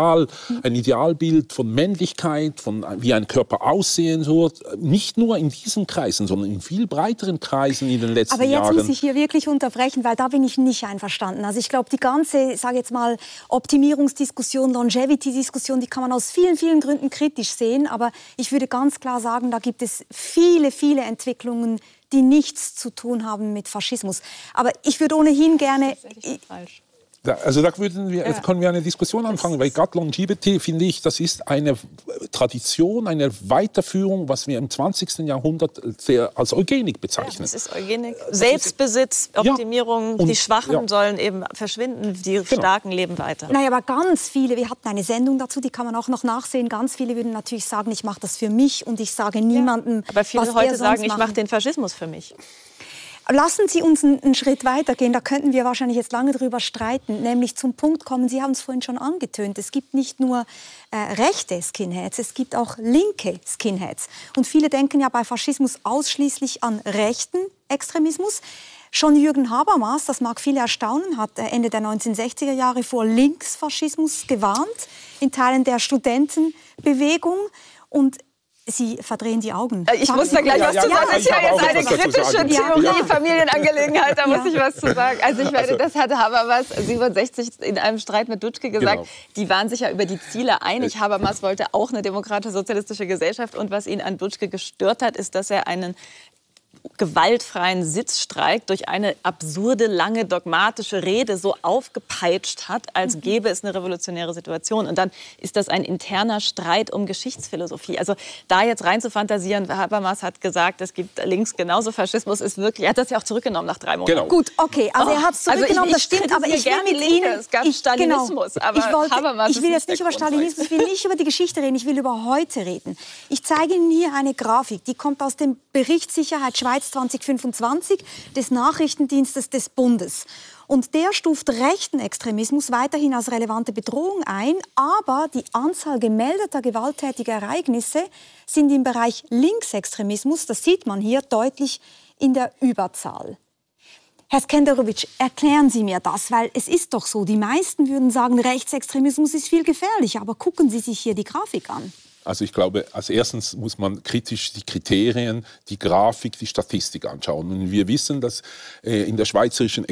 ein Idealbild von Männlichkeit, von wie ein Körper aussehen soll, nicht nur in diesen Kreisen, sondern in viel breiteren Kreisen in den letzten Jahren. Aber jetzt muss ich hier wirklich unterbrechen, weil da bin ich nicht einverstanden. Also ich glaube, die ganze, sage jetzt mal, Optimierungsdiskussion, Longevity-Diskussion, die kann man aus vielen, vielen Gründen kritisch sehen. Aber ich würde ganz klar sagen, da gibt es viele, viele Entwicklungen, die nichts zu tun haben mit Faschismus. Aber ich würde ohnehin gerne... Falsch. Also da können wir eine Diskussion anfangen, weil gerade Longevity, finde ich, das ist eine Tradition, eine Weiterführung, was wir im 20. Jahrhundert sehr als Eugenik bezeichnen. Ja, das ist Eugenik. Selbstbesitz, Optimierung, die Schwachen sollen eben verschwinden, die Starken leben weiter. Naja, aber ganz viele, wir hatten eine Sendung dazu, die kann man auch noch nachsehen, ganz viele würden natürlich sagen, ich mache das für mich und ich sage niemandem, aber viele was heute sagen, ich mache den Faschismus für mich. Lassen Sie uns einen Schritt weitergehen, da könnten wir wahrscheinlich jetzt lange drüber streiten, nämlich zum Punkt kommen, Sie haben es vorhin schon angetönt, es gibt nicht nur rechte Skinheads, es gibt auch linke Skinheads. Und viele denken ja bei Faschismus ausschließlich an rechten Extremismus. Schon Jürgen Habermas, das mag viele erstaunen, hat Ende der 1960er Jahre vor Linksfaschismus gewarnt, in Teilen der Studentenbewegung. Und Sie verdrehen die Augen. Ich muss da gleich was zu sagen. Das ist ja jetzt eine kritische Theorie, Familienangelegenheit, da muss ich was zu sagen. Also ich meine, das hat Habermas 67 in einem Streit mit Dutschke gesagt. Die waren sich ja über die Ziele einig. Habermas wollte auch eine demokratische, sozialistische Gesellschaft. Und was ihn an Dutschke gestört hat, ist, dass er einen gewaltfreien Sitzstreik durch eine absurde, lange, dogmatische Rede so aufgepeitscht hat, als gäbe es eine revolutionäre Situation. Und dann ist das ein interner Streit um Geschichtsphilosophie. Also da jetzt rein zu fantasieren, Habermas hat gesagt, es gibt links genauso Faschismus, ist wirklich, er hat das ja auch zurückgenommen nach 3 Monaten. Genau. Gut, okay, also er hat es zurückgenommen, das stimmt, aber ich will mit Ihnen... Es gab Stalinismus, aber Habermas ich will jetzt nicht über Stalinismus, ich will nicht über die Geschichte reden, ich will über heute reden. Ich zeige Ihnen hier eine Grafik, die kommt aus dem Bericht Sicherheit Schweiz 2025 des Nachrichtendienstes des Bundes. Und der stuft rechten Extremismus weiterhin als relevante Bedrohung ein, aber die Anzahl gemeldeter gewalttätiger Ereignisse sind im Bereich Linksextremismus, das sieht man hier deutlich, in der Überzahl. Herr Skenderovic, erklären Sie mir das, weil es ist doch so, die meisten würden sagen, Rechtsextremismus ist viel gefährlicher, aber gucken Sie sich hier die Grafik an. Also ich glaube, als erstens muss man kritisch die Kriterien, die Grafik, die Statistik anschauen. Und wir wissen, dass in der schweizerischen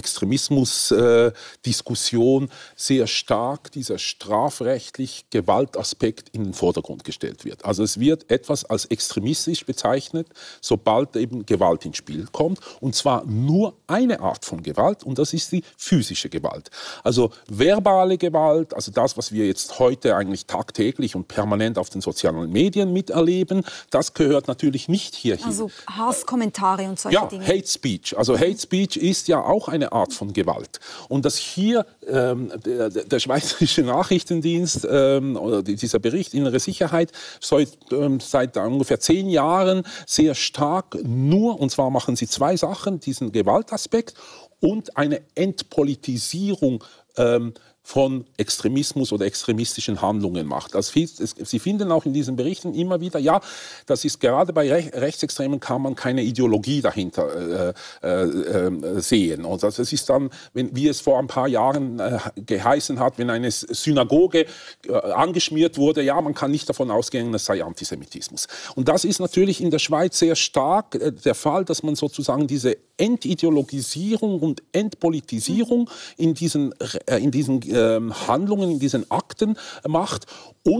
Extremismus-Diskussion sehr stark dieser strafrechtliche Gewaltaspekt in den Vordergrund gestellt wird. Also es wird etwas als extremistisch bezeichnet, sobald eben Gewalt ins Spiel kommt. Und zwar nur eine Art von Gewalt, und das ist die physische Gewalt. Also verbale Gewalt, also das, was wir jetzt heute eigentlich tagtäglich und permanent auf den sozialen Medien miterleben, das gehört natürlich nicht hierhin. Also Hasskommentare und solche Dinge. Ja, Hate Speech. Also Hate Speech ist ja auch eine Art von Gewalt. Und dass hier der Schweizerische Nachrichtendienst oder dieser Bericht Innere Sicherheit seit ungefähr 10 Jahren sehr stark und zwar machen sie 2 Sachen, diesen Gewaltaspekt und eine Entpolitisierung von Extremismus oder extremistischen Handlungen macht. Also Sie finden auch in diesen Berichten immer wieder, ja, das ist gerade bei Rechtsextremen kann man keine Ideologie dahinter sehen. Und das ist dann, wie es vor ein paar Jahren geheißen hat, wenn eine Synagoge angeschmiert wurde, ja, man kann nicht davon ausgehen, es sei Antisemitismus. Und das ist natürlich in der Schweiz sehr stark der Fall, dass man sozusagen diese Entideologisierung und Entpolitisierung in diesen Handlungen, in diesen Akten macht und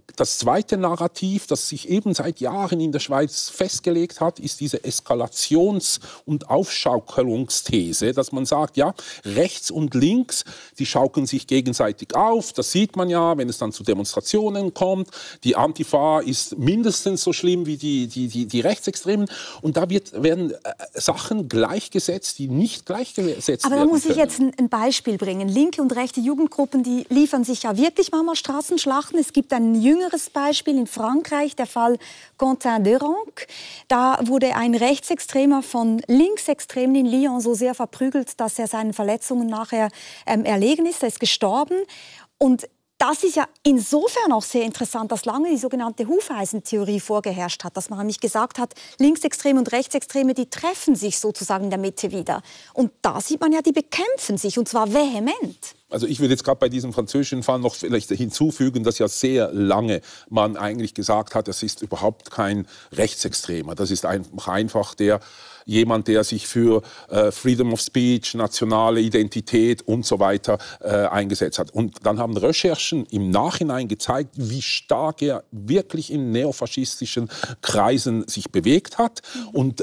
das zweite Narrativ, das sich eben seit Jahren in der Schweiz festgelegt hat, ist diese Eskalations- und Aufschaukelungsthese, dass man sagt, ja, rechts und links, die schaukeln sich gegenseitig auf. Das sieht man ja, wenn es dann zu Demonstrationen kommt. Die Antifa ist mindestens so schlimm wie die Rechtsextremen. Und da werden Sachen gleichgesetzt, die nicht gleichgesetzt werden. Aber da muss ich können. jetzt ein Beispiel bringen. Linke und rechte Jugendgruppen, die liefern sich ja wirklich manchmal Straßenschlachten. Es gibt ein jüngeres Beispiel in Frankreich, der Fall Quentin Derenc. Da wurde ein Rechtsextremer von Linksextremen in Lyon so sehr verprügelt, dass er seinen Verletzungen nachher erlegen ist. Er ist gestorben. Und das ist ja insofern auch sehr interessant, dass lange die sogenannte Hufeisentheorie vorgeherrscht hat, dass man nämlich gesagt hat, Linksextreme und Rechtsextreme, die treffen sich sozusagen in der Mitte wieder. Und da sieht man ja, die bekämpfen sich, und zwar vehement. Also ich würde jetzt gerade bei diesem französischen Fall noch vielleicht hinzufügen, dass ja sehr lange man eigentlich gesagt hat, das ist überhaupt kein Rechtsextremer. Das ist einfach jemand, der sich für Freedom of Speech, nationale Identität und so weiter eingesetzt hat. Und dann haben Recherchen im Nachhinein gezeigt, wie stark er wirklich in neofaschistischen Kreisen sich bewegt hat. Und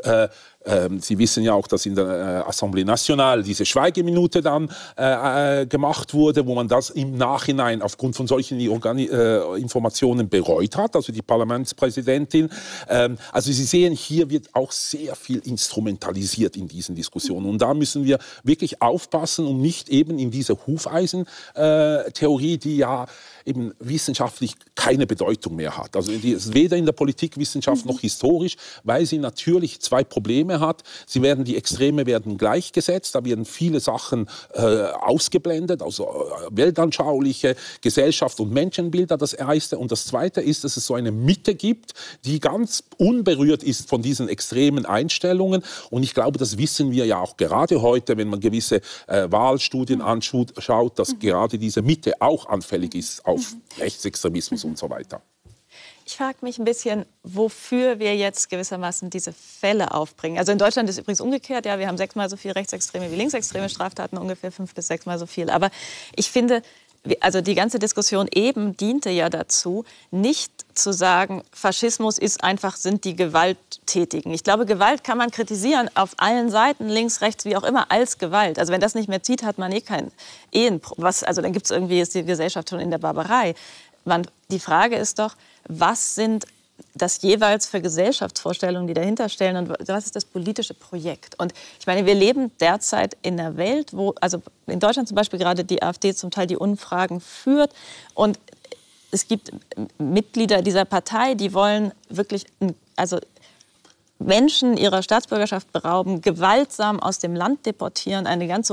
Sie wissen ja auch, dass in der Assemblée Nationale diese Schweigeminute dann gemacht wurde, wo man das im Nachhinein aufgrund von solchen Informationen bereut hat, also die Parlamentspräsidentin. Also Sie sehen, hier wird auch sehr viel instrumentalisiert in diesen Diskussionen. Und da müssen wir wirklich aufpassen, um nicht eben in diese Hufeisen-Theorie, die ja eben wissenschaftlich keine Bedeutung mehr hat. Also die ist weder in der Politikwissenschaft noch historisch, weil sie natürlich zwei Probleme hat. Die Extreme werden gleichgesetzt, da werden viele Sachen ausgeblendet, also weltanschauliche Gesellschaft und Menschenbilder, das erste. Und das zweite ist, dass es so eine Mitte gibt, die ganz unberührt ist von diesen extremen Einstellungen. Und ich glaube, das wissen wir ja auch gerade heute, wenn man gewisse Wahlstudien anschaut, dass gerade diese Mitte auch anfällig ist auf Rechtsextremismus und so weiter. Ich frage mich ein bisschen, wofür wir jetzt gewissermaßen diese Fälle aufbringen. Also in Deutschland ist es übrigens umgekehrt. Ja, wir haben 6-mal so viel rechtsextreme wie linksextreme Straftaten, ungefähr 5- bis 6-mal so viel. Aber ich finde, also die ganze Diskussion eben diente ja dazu, nicht zu sagen, Faschismus sind die Gewalttätigen. Ich glaube, Gewalt kann man kritisieren auf allen Seiten, links, rechts, wie auch immer, als Gewalt. Also wenn das nicht mehr zieht, hat man kein also dann gibt es irgendwie, ist die Gesellschaft schon in der Barbarei. Die Frage ist doch, was sind das jeweils für Gesellschaftsvorstellungen, die dahinter stellen, und was ist das politische Projekt? Und ich meine, wir leben derzeit in einer Welt, wo, also in Deutschland zum Beispiel gerade die AfD zum Teil die Umfragen führt, und es gibt Mitglieder dieser Partei, die wollen wirklich, also Menschen ihrer Staatsbürgerschaft berauben, gewaltsam aus dem Land deportieren,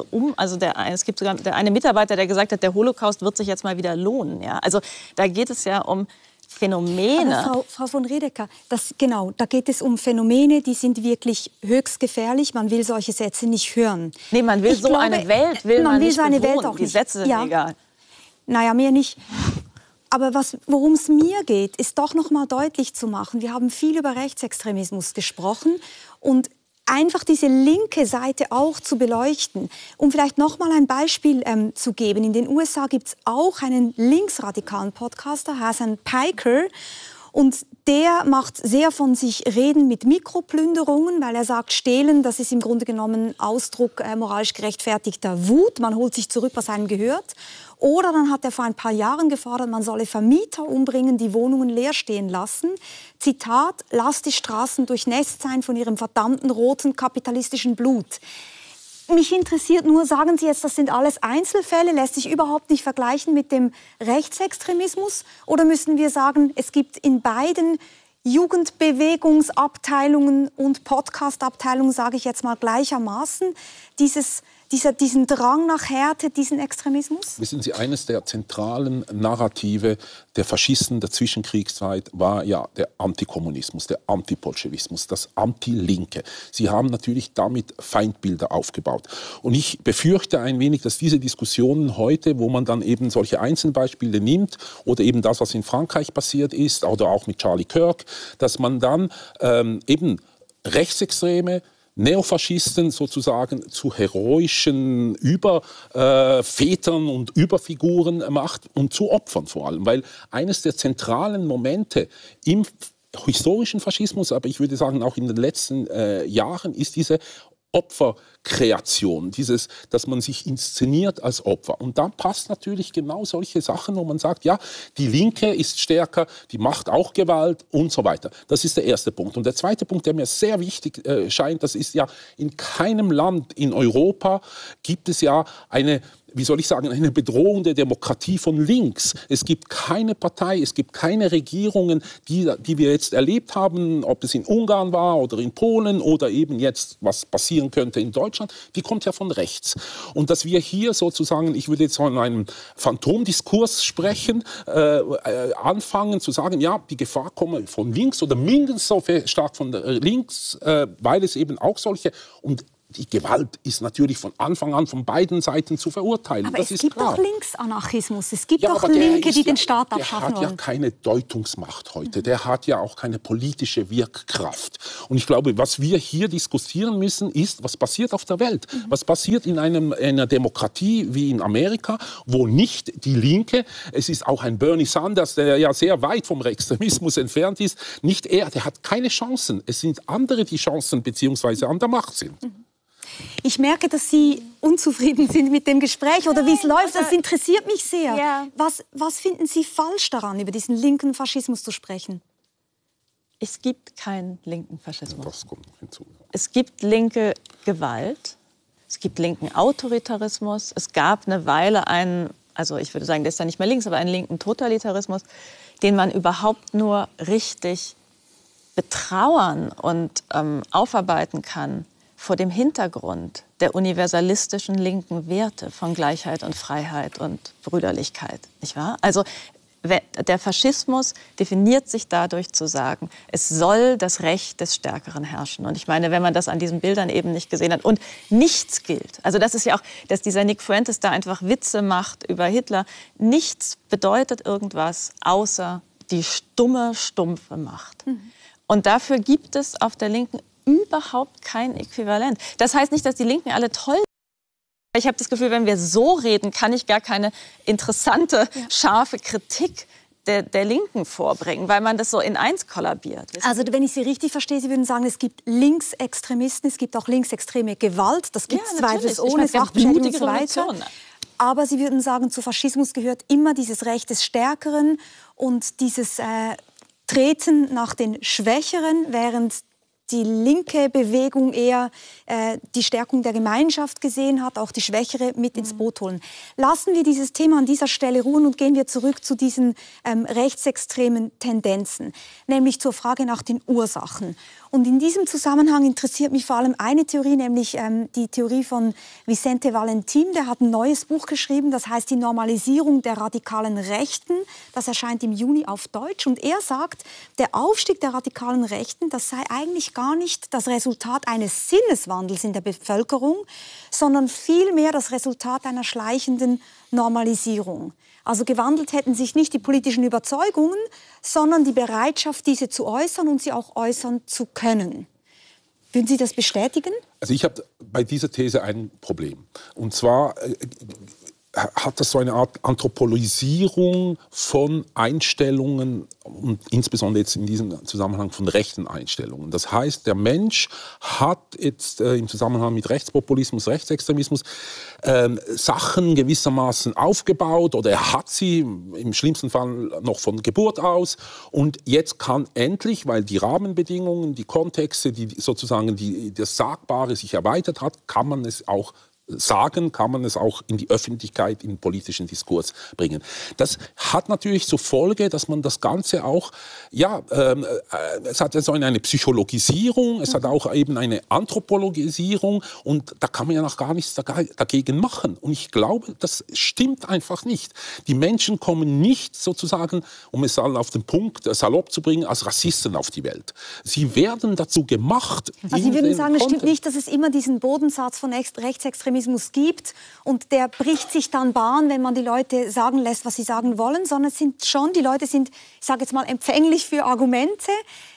es gibt sogar der eine Mitarbeiter, der gesagt hat, der Holocaust wird sich jetzt mal wieder lohnen. Ja? Also da geht es ja um Phänomene. Aber Frau von Riedecker, da geht es um Phänomene, die sind wirklich höchst gefährlich. Man will solche Sätze nicht hören. Nee, man will eine Welt, man nicht so eine Welt auch nicht. Die Sätze sind egal. Naja, mir nicht. Aber worum es mir geht, ist doch noch mal deutlich zu machen. Wir haben viel über Rechtsextremismus gesprochen und einfach diese linke Seite auch zu beleuchten. Um vielleicht noch mal ein Beispiel zu geben. In den USA gibt es auch einen linksradikalen Podcaster, Hasan Piker. Und der macht sehr von sich reden mit Mikroplünderungen, weil er sagt, Stehlen, das ist im Grunde genommen Ausdruck moralisch gerechtfertigter Wut. Man holt sich zurück, was einem gehört. Oder dann hat er vor ein paar Jahren gefordert, man solle Vermieter umbringen, die Wohnungen leer stehen lassen. Zitat, lasst die Straßen durchnässt sein von ihrem verdammten roten kapitalistischen Blut. Mich interessiert nur, sagen Sie jetzt, das sind alles Einzelfälle, lässt sich überhaupt nicht vergleichen mit dem Rechtsextremismus? Oder müssen wir sagen, es gibt in beiden Jugendbewegungsabteilungen und Podcastabteilungen, sage ich jetzt mal gleichermaßen, diesen Drang nach Härte, diesen Extremismus? Wissen Sie, eines der zentralen Narrative der Faschisten der Zwischenkriegszeit war ja der Antikommunismus, der Antibolschewismus, das Anti-Linke. Sie haben natürlich damit Feindbilder aufgebaut. Und ich befürchte ein wenig, dass diese Diskussionen heute, wo man dann eben solche Einzelbeispiele nimmt oder eben das, was in Frankreich passiert ist oder auch mit Charlie Kirk, dass man dann eben Rechtsextreme Neofaschisten sozusagen zu heroischen Übervätern und Überfiguren macht und zu Opfern vor allem. Weil eines der zentralen Momente im historischen Faschismus, aber ich würde sagen auch in den letzten Jahren, ist diese Opferkreation, dass man sich inszeniert als Opfer. Und da passt natürlich genau solche Sachen, wo man sagt, ja, die Linke ist stärker, die macht auch Gewalt und so weiter. Das ist der erste Punkt. Und der zweite Punkt, der mir sehr wichtig scheint, das ist ja, in keinem Land in Europa gibt es ja eine Bedrohung der Demokratie von links. Es gibt keine Partei, es gibt keine Regierungen, die wir jetzt erlebt haben, ob es in Ungarn war oder in Polen oder eben jetzt, was passieren könnte in Deutschland, die kommt ja von rechts. Und dass wir hier sozusagen, ich würde jetzt von einem Phantomdiskurs sprechen, anfangen zu sagen, ja, die Gefahr komme von links oder mindestens so stark von links, weil es eben auch solche und die Gewalt ist natürlich von Anfang an von beiden Seiten zu verurteilen. Aber das es gibt klar. doch Linksanarchismus, es gibt doch Linke, die den Staat abschaffen wollen. Der hat ja keine Deutungsmacht heute, der hat ja auch keine politische Wirkkraft. Und ich glaube, was wir hier diskutieren müssen, ist, was passiert auf der Welt? Was passiert in einer Demokratie wie in Amerika, wo nicht die Linke, es ist auch ein Bernie Sanders, der ja sehr weit vom Extremismus entfernt ist, nicht er, der hat keine Chancen. Es sind andere, die Chancen bzw. an der Macht sind. Ich merke, dass Sie unzufrieden sind mit dem Gespräch oder wie es läuft. Das interessiert mich sehr. Ja. Was finden Sie falsch daran, über diesen linken Faschismus zu sprechen? Es gibt keinen linken Faschismus. Das kommt hinzu. Es gibt linke Gewalt, es gibt linken Autoritarismus. Es gab eine Weile einen, also ich würde sagen, der ist ja nicht mehr links, aber einen linken Totalitarismus, den man überhaupt nur richtig betrauern und aufarbeiten kann vor dem Hintergrund der universalistischen linken Werte von Gleichheit und Freiheit und Brüderlichkeit, nicht wahr? Also der Faschismus definiert sich dadurch zu sagen, es soll das Recht des Stärkeren herrschen. Und ich meine, wenn man das an diesen Bildern eben nicht gesehen hat und nichts gilt, also das ist ja auch, dass dieser Nick Fuentes da einfach Witze macht über Hitler, nichts bedeutet irgendwas außer die stumpfe Macht. Und dafür gibt es auf der Linken überhaupt kein Äquivalent. Das heißt nicht, dass die Linken alle toll sind. Ich habe das Gefühl, wenn wir so reden, kann ich gar keine interessante, scharfe Kritik der Linken vorbringen, weil man das so in eins kollabiert. Also wenn ich Sie richtig verstehe, Sie würden sagen, es gibt Linksextremisten, es gibt auch linksextreme Gewalt, das gibt es zweifelsohne, Sachbeschädigung und so weiter. Aber Sie würden sagen, zu Faschismus gehört immer dieses Recht des Stärkeren und dieses Treten nach den Schwächeren, während die linke Bewegung eher die Stärkung der Gemeinschaft gesehen hat, auch die Schwächere mit ins Boot holen. Lassen wir dieses Thema an dieser Stelle ruhen und gehen wir zurück zu diesen rechtsextremen Tendenzen, nämlich zur Frage nach den Ursachen. Und in diesem Zusammenhang interessiert mich vor allem eine Theorie, nämlich die Theorie von Vicente Valentin. Der hat ein neues Buch geschrieben, das heißt Die Normalisierung der radikalen Rechten. Das erscheint im Juni auf Deutsch. Und er sagt, der Aufstieg der radikalen Rechten, das sei eigentlich gar nicht das Resultat eines Sinneswandels in der Bevölkerung, sondern vielmehr das Resultat einer schleichenden Normalisierung. Also gewandelt hätten sich nicht die politischen Überzeugungen, sondern die Bereitschaft, diese zu äußern und sie auch äußern zu können. Würden Sie das bestätigen? Also ich habe bei dieser These ein Problem. Und zwar hat das so eine Art Anthropologisierung von Einstellungen und insbesondere jetzt in diesem Zusammenhang von rechten Einstellungen. Das heißt, der Mensch hat jetzt im Zusammenhang mit Rechtspopulismus, Rechtsextremismus Sachen gewissermaßen aufgebaut oder er hat sie im schlimmsten Fall noch von Geburt aus und jetzt kann endlich, weil die Rahmenbedingungen, die Kontexte, die sozusagen das Sagbare sich erweitert hat, kann man es auch sagen, kann man es auch in die Öffentlichkeit, in den politischen Diskurs bringen. Das hat natürlich zur Folge, dass man das Ganze auch, es hat ja so eine Psychologisierung, es hat auch eben eine Anthropologisierung und da kann man ja noch gar nichts dagegen machen. Und ich glaube, das stimmt einfach nicht. Die Menschen kommen nicht sozusagen, um es auf den Punkt salopp zu bringen, als Rassisten auf die Welt. Sie werden dazu gemacht. Also Sie würden sagen, es stimmt nicht, dass es immer diesen Bodensatz von Rechtsextremismus gibt und der bricht sich dann Bahn, wenn man die Leute sagen lässt, was sie sagen wollen, sondern die Leute sind, ich sage jetzt mal, empfänglich für Argumente.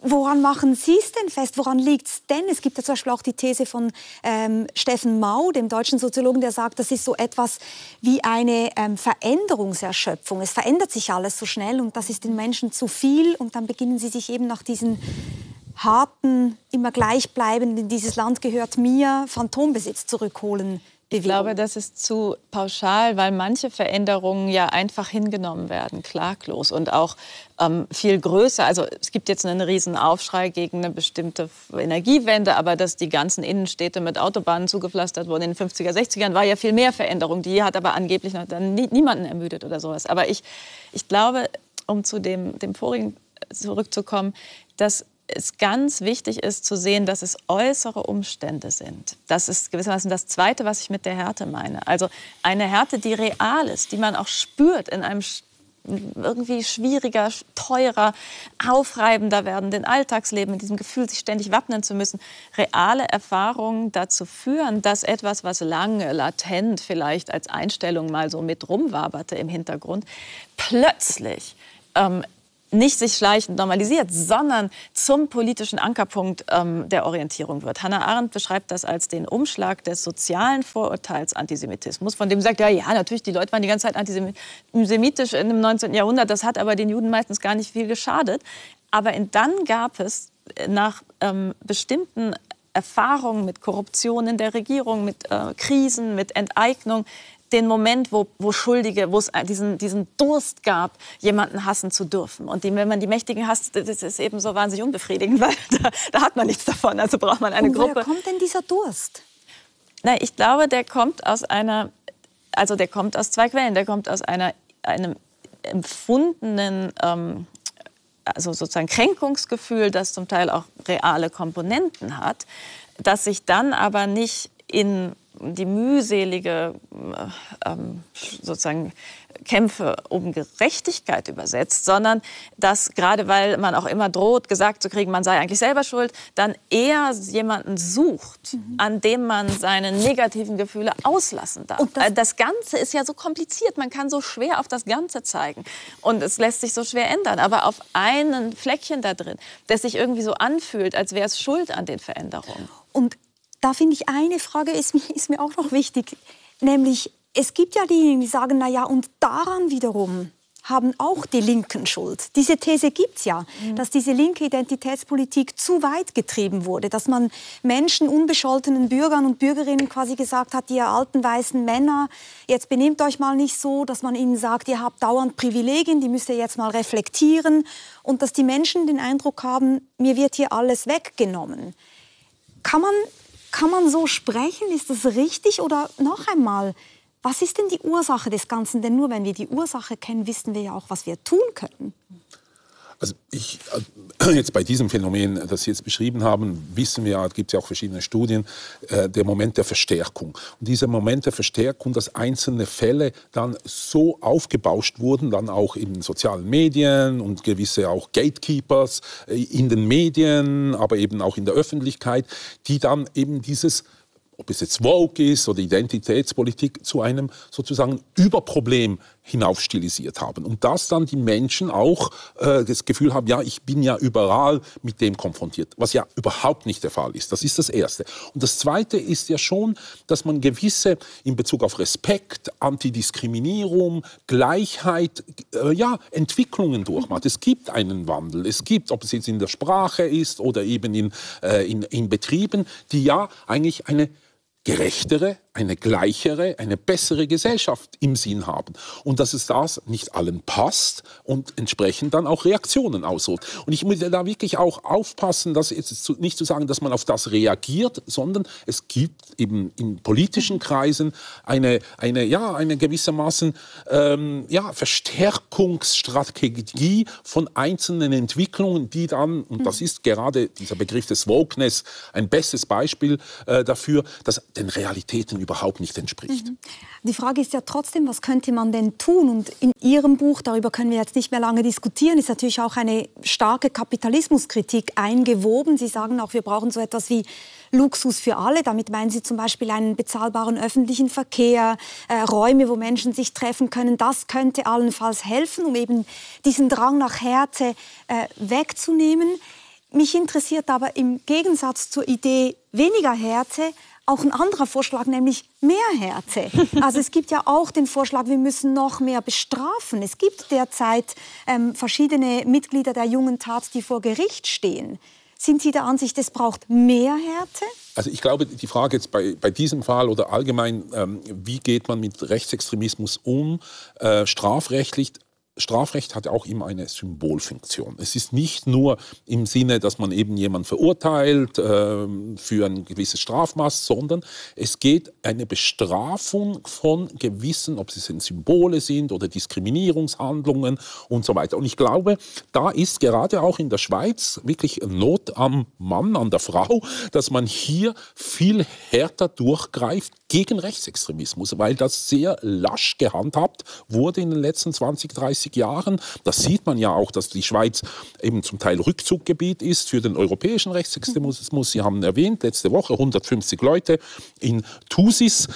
Woran machen Sie es denn fest? Woran liegt es denn? Es gibt ja zum Beispiel auch die These von Steffen Mau, dem deutschen Soziologen, der sagt, das ist so etwas wie eine Veränderungserschöpfung. Es verändert sich alles so schnell und das ist den Menschen zu viel. Und dann beginnen sie sich eben nach diesen harten, immer gleichbleibenden, dieses Land gehört mir, Phantombesitz zurückholen. Ich glaube, das ist zu pauschal, weil manche Veränderungen ja einfach hingenommen werden, klaglos und auch viel größer. Also es gibt jetzt einen riesen Aufschrei gegen eine bestimmte Energiewende, aber dass die ganzen Innenstädte mit Autobahnen zugepflastert wurden in den 50er, 60ern, war ja viel mehr Veränderung. Die hat aber angeblich noch dann niemanden ermüdet oder sowas. Aber ich glaube, um zu dem vorigen zurückzukommen, dass es ganz wichtig ist zu sehen, dass es äußere Umstände sind. Das ist gewissermaßen das Zweite, was ich mit der Härte meine. Also eine Härte, die real ist, die man auch spürt in einem irgendwie schwieriger, teurer, aufreibender werdenden Alltagsleben, in diesem Gefühl, sich ständig wappnen zu müssen. Reale Erfahrungen dazu führen, dass etwas, was lange, latent vielleicht als Einstellung mal so mit rumwaberte im Hintergrund, plötzlich nicht sich schleichend normalisiert, sondern zum politischen Ankerpunkt der Orientierung wird. Hannah Arendt beschreibt das als den Umschlag des sozialen Vorurteils Antisemitismus, von dem sie sagt, ja, natürlich, die Leute waren die ganze Zeit antisemitisch in dem 19. Jahrhundert, das hat aber den Juden meistens gar nicht viel geschadet. Aber dann gab es nach bestimmten Erfahrungen mit Korruption in der Regierung, mit Krisen, mit Enteignung, den Moment, wo Schuldige, wo es diesen Durst gab, jemanden hassen zu dürfen. Und wenn man die Mächtigen hasst, das ist eben so wahnsinnig unbefriedigend, weil da hat man nichts davon. Also braucht man eine Gruppe. Woher kommt denn dieser Durst? Na, ich glaube, der kommt aus zwei Quellen. Der kommt aus einem empfundenen, also sozusagen Kränkungsgefühl, das zum Teil auch reale Komponenten hat, das sich dann aber nicht in die mühselige sozusagen Kämpfe um Gerechtigkeit übersetzt, sondern dass, gerade weil man auch immer droht, gesagt zu kriegen, man sei eigentlich selber schuld, dann eher jemanden sucht, an dem man seine negativen Gefühle auslassen darf. Und das Ganze ist ja so kompliziert, man kann so schwer auf das Ganze zeigen und es lässt sich so schwer ändern, aber auf einen Fleckchen da drin, das sich irgendwie so anfühlt, als wäre es schuld an den Veränderungen. Und da finde ich, eine Frage ist mir auch noch wichtig, nämlich es gibt ja diejenigen, die sagen, na ja, und daran wiederum haben auch die Linken Schuld. Diese These gibt es ja, dass diese linke Identitätspolitik zu weit getrieben wurde, dass man Menschen, unbescholtenen Bürgern und Bürgerinnen quasi gesagt hat, ihr alten weißen Männer, jetzt benehmt euch mal nicht so, dass man ihnen sagt, ihr habt dauernd Privilegien, die müsst ihr jetzt mal reflektieren und dass die Menschen den Eindruck haben, mir wird hier alles weggenommen. Kann man so sprechen? Ist das richtig? Oder noch einmal, was ist denn die Ursache des Ganzen? Denn nur wenn wir die Ursache kennen, wissen wir ja auch, was wir tun können. Also jetzt bei diesem Phänomen, das Sie jetzt beschrieben haben, wissen wir ja, gibt es ja auch verschiedene Studien, der Moment der Verstärkung. Und dieser Moment der Verstärkung, dass einzelne Fälle dann so aufgebauscht wurden, dann auch in sozialen Medien und gewisse auch Gatekeepers in den Medien, aber eben auch in der Öffentlichkeit, die dann eben dieses, ob es jetzt Woke ist oder Identitätspolitik, zu einem sozusagen Überproblem hinaufstilisiert haben. Und dass dann die Menschen auch das Gefühl haben, ja, ich bin ja überall mit dem konfrontiert, was ja überhaupt nicht der Fall ist. Das ist das Erste. Und das Zweite ist ja schon, dass man gewisse, in Bezug auf Respekt, Antidiskriminierung, Gleichheit, Entwicklungen durchmacht. Es gibt einen Wandel. Es gibt, ob es jetzt in der Sprache ist oder eben in Betrieben, die ja eigentlich eine gerechtere, eine gleichere, eine bessere Gesellschaft im Sinn haben. Und dass es das nicht allen passt und entsprechend dann auch Reaktionen ausruft. Und ich muss da wirklich auch aufpassen, dass jetzt nicht zu sagen, dass man auf das reagiert, sondern es gibt eben in politischen Kreisen eine gewissermaßen Verstärkungsstrategie von einzelnen Entwicklungen, die dann, und das ist gerade dieser Begriff des Wokeness ein bestes Beispiel dafür, dass den Realitäten überhaupt nicht entspricht. Die Frage ist ja trotzdem, was könnte man denn tun? Und in Ihrem Buch, darüber können wir jetzt nicht mehr lange diskutieren, ist natürlich auch eine starke Kapitalismuskritik eingewoben. Sie sagen auch, wir brauchen so etwas wie Luxus für alle. Damit meinen Sie zum Beispiel einen bezahlbaren öffentlichen Verkehr, Räume, wo Menschen sich treffen können. Das könnte allenfalls helfen, um eben diesen Drang nach Härte wegzunehmen. Mich interessiert aber im Gegensatz zur Idee weniger Härte auch ein anderer Vorschlag, nämlich mehr Härte. Also es gibt ja auch den Vorschlag, wir müssen noch mehr bestrafen. Es gibt derzeit verschiedene Mitglieder der Jungen Tat, die vor Gericht stehen. Sind Sie der Ansicht, es braucht mehr Härte? Also ich glaube, die Frage jetzt bei diesem Fall oder allgemein, wie geht man mit Rechtsextremismus um, Strafrecht hat auch immer eine Symbolfunktion. Es ist nicht nur im Sinne, dass man eben jemanden verurteilt für ein gewisses Strafmaß, sondern es geht eine Bestrafung von gewissen, ob es Symbole sind oder Diskriminierungshandlungen und so weiter. Und ich glaube, da ist gerade auch in der Schweiz wirklich Not am Mann, an der Frau, dass man hier viel härter durchgreift gegen Rechtsextremismus, weil das sehr lasch gehandhabt wurde in den letzten 20, 30 Jahren. Das sieht man ja auch, dass die Schweiz eben zum Teil Rückzuggebiet ist für den europäischen Rechtsextremismus. Sie haben erwähnt, letzte Woche 150 Leute in Thusis,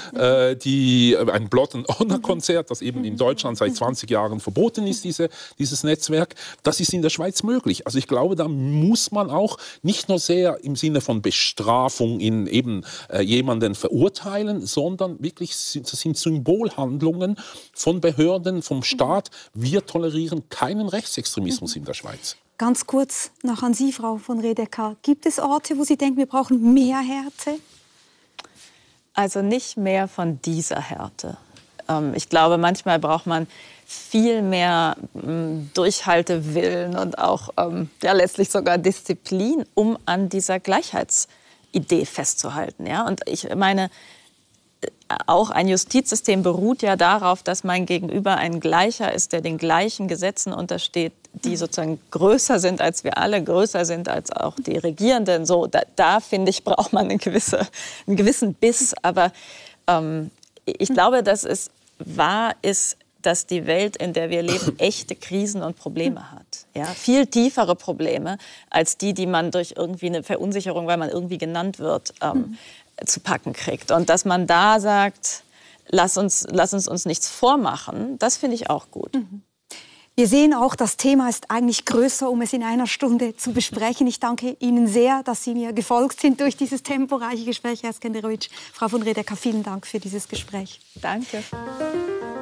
ein Blood and Honor Konzert, das eben in Deutschland seit 20 Jahren verboten ist, dieses Netzwerk. Das ist in der Schweiz möglich. Also ich glaube, da muss man auch nicht nur sehr im Sinne von Bestrafung in eben jemanden verurteilen, sondern wirklich, das sind Symbolhandlungen von Behörden, vom Staat. Wir tolerieren keinen Rechtsextremismus in der Schweiz. Ganz kurz noch an Sie, Frau von Redeker. Gibt es Orte, wo Sie denken, wir brauchen mehr Härte? Also nicht mehr von dieser Härte. Ich glaube, manchmal braucht man viel mehr Durchhaltewillen und auch letztlich sogar Disziplin, um an dieser Gleichheitsidee festzuhalten. Ja? Und ich meine, auch ein Justizsystem beruht ja darauf, dass mein Gegenüber ein Gleicher ist, der den gleichen Gesetzen untersteht, die sozusagen größer sind als wir alle, größer sind als auch die Regierenden. So, da finde ich, braucht man einen gewissen Biss. Aber ich glaube, dass es wahr ist, dass die Welt, in der wir leben, echte Krisen und Probleme hat. Ja? Viel tiefere Probleme als die man durch irgendwie eine Verunsicherung, weil man irgendwie genannt wird, zu packen kriegt. Und dass man da sagt, lass uns nichts vormachen, das finde ich auch gut. Wir sehen auch, das Thema ist eigentlich größer, um es in einer Stunde zu besprechen. Ich danke Ihnen sehr, dass Sie mir gefolgt sind durch dieses temporeiche Gespräch, Herr Skenderovic. Frau von Redeker, vielen Dank für dieses Gespräch. Danke.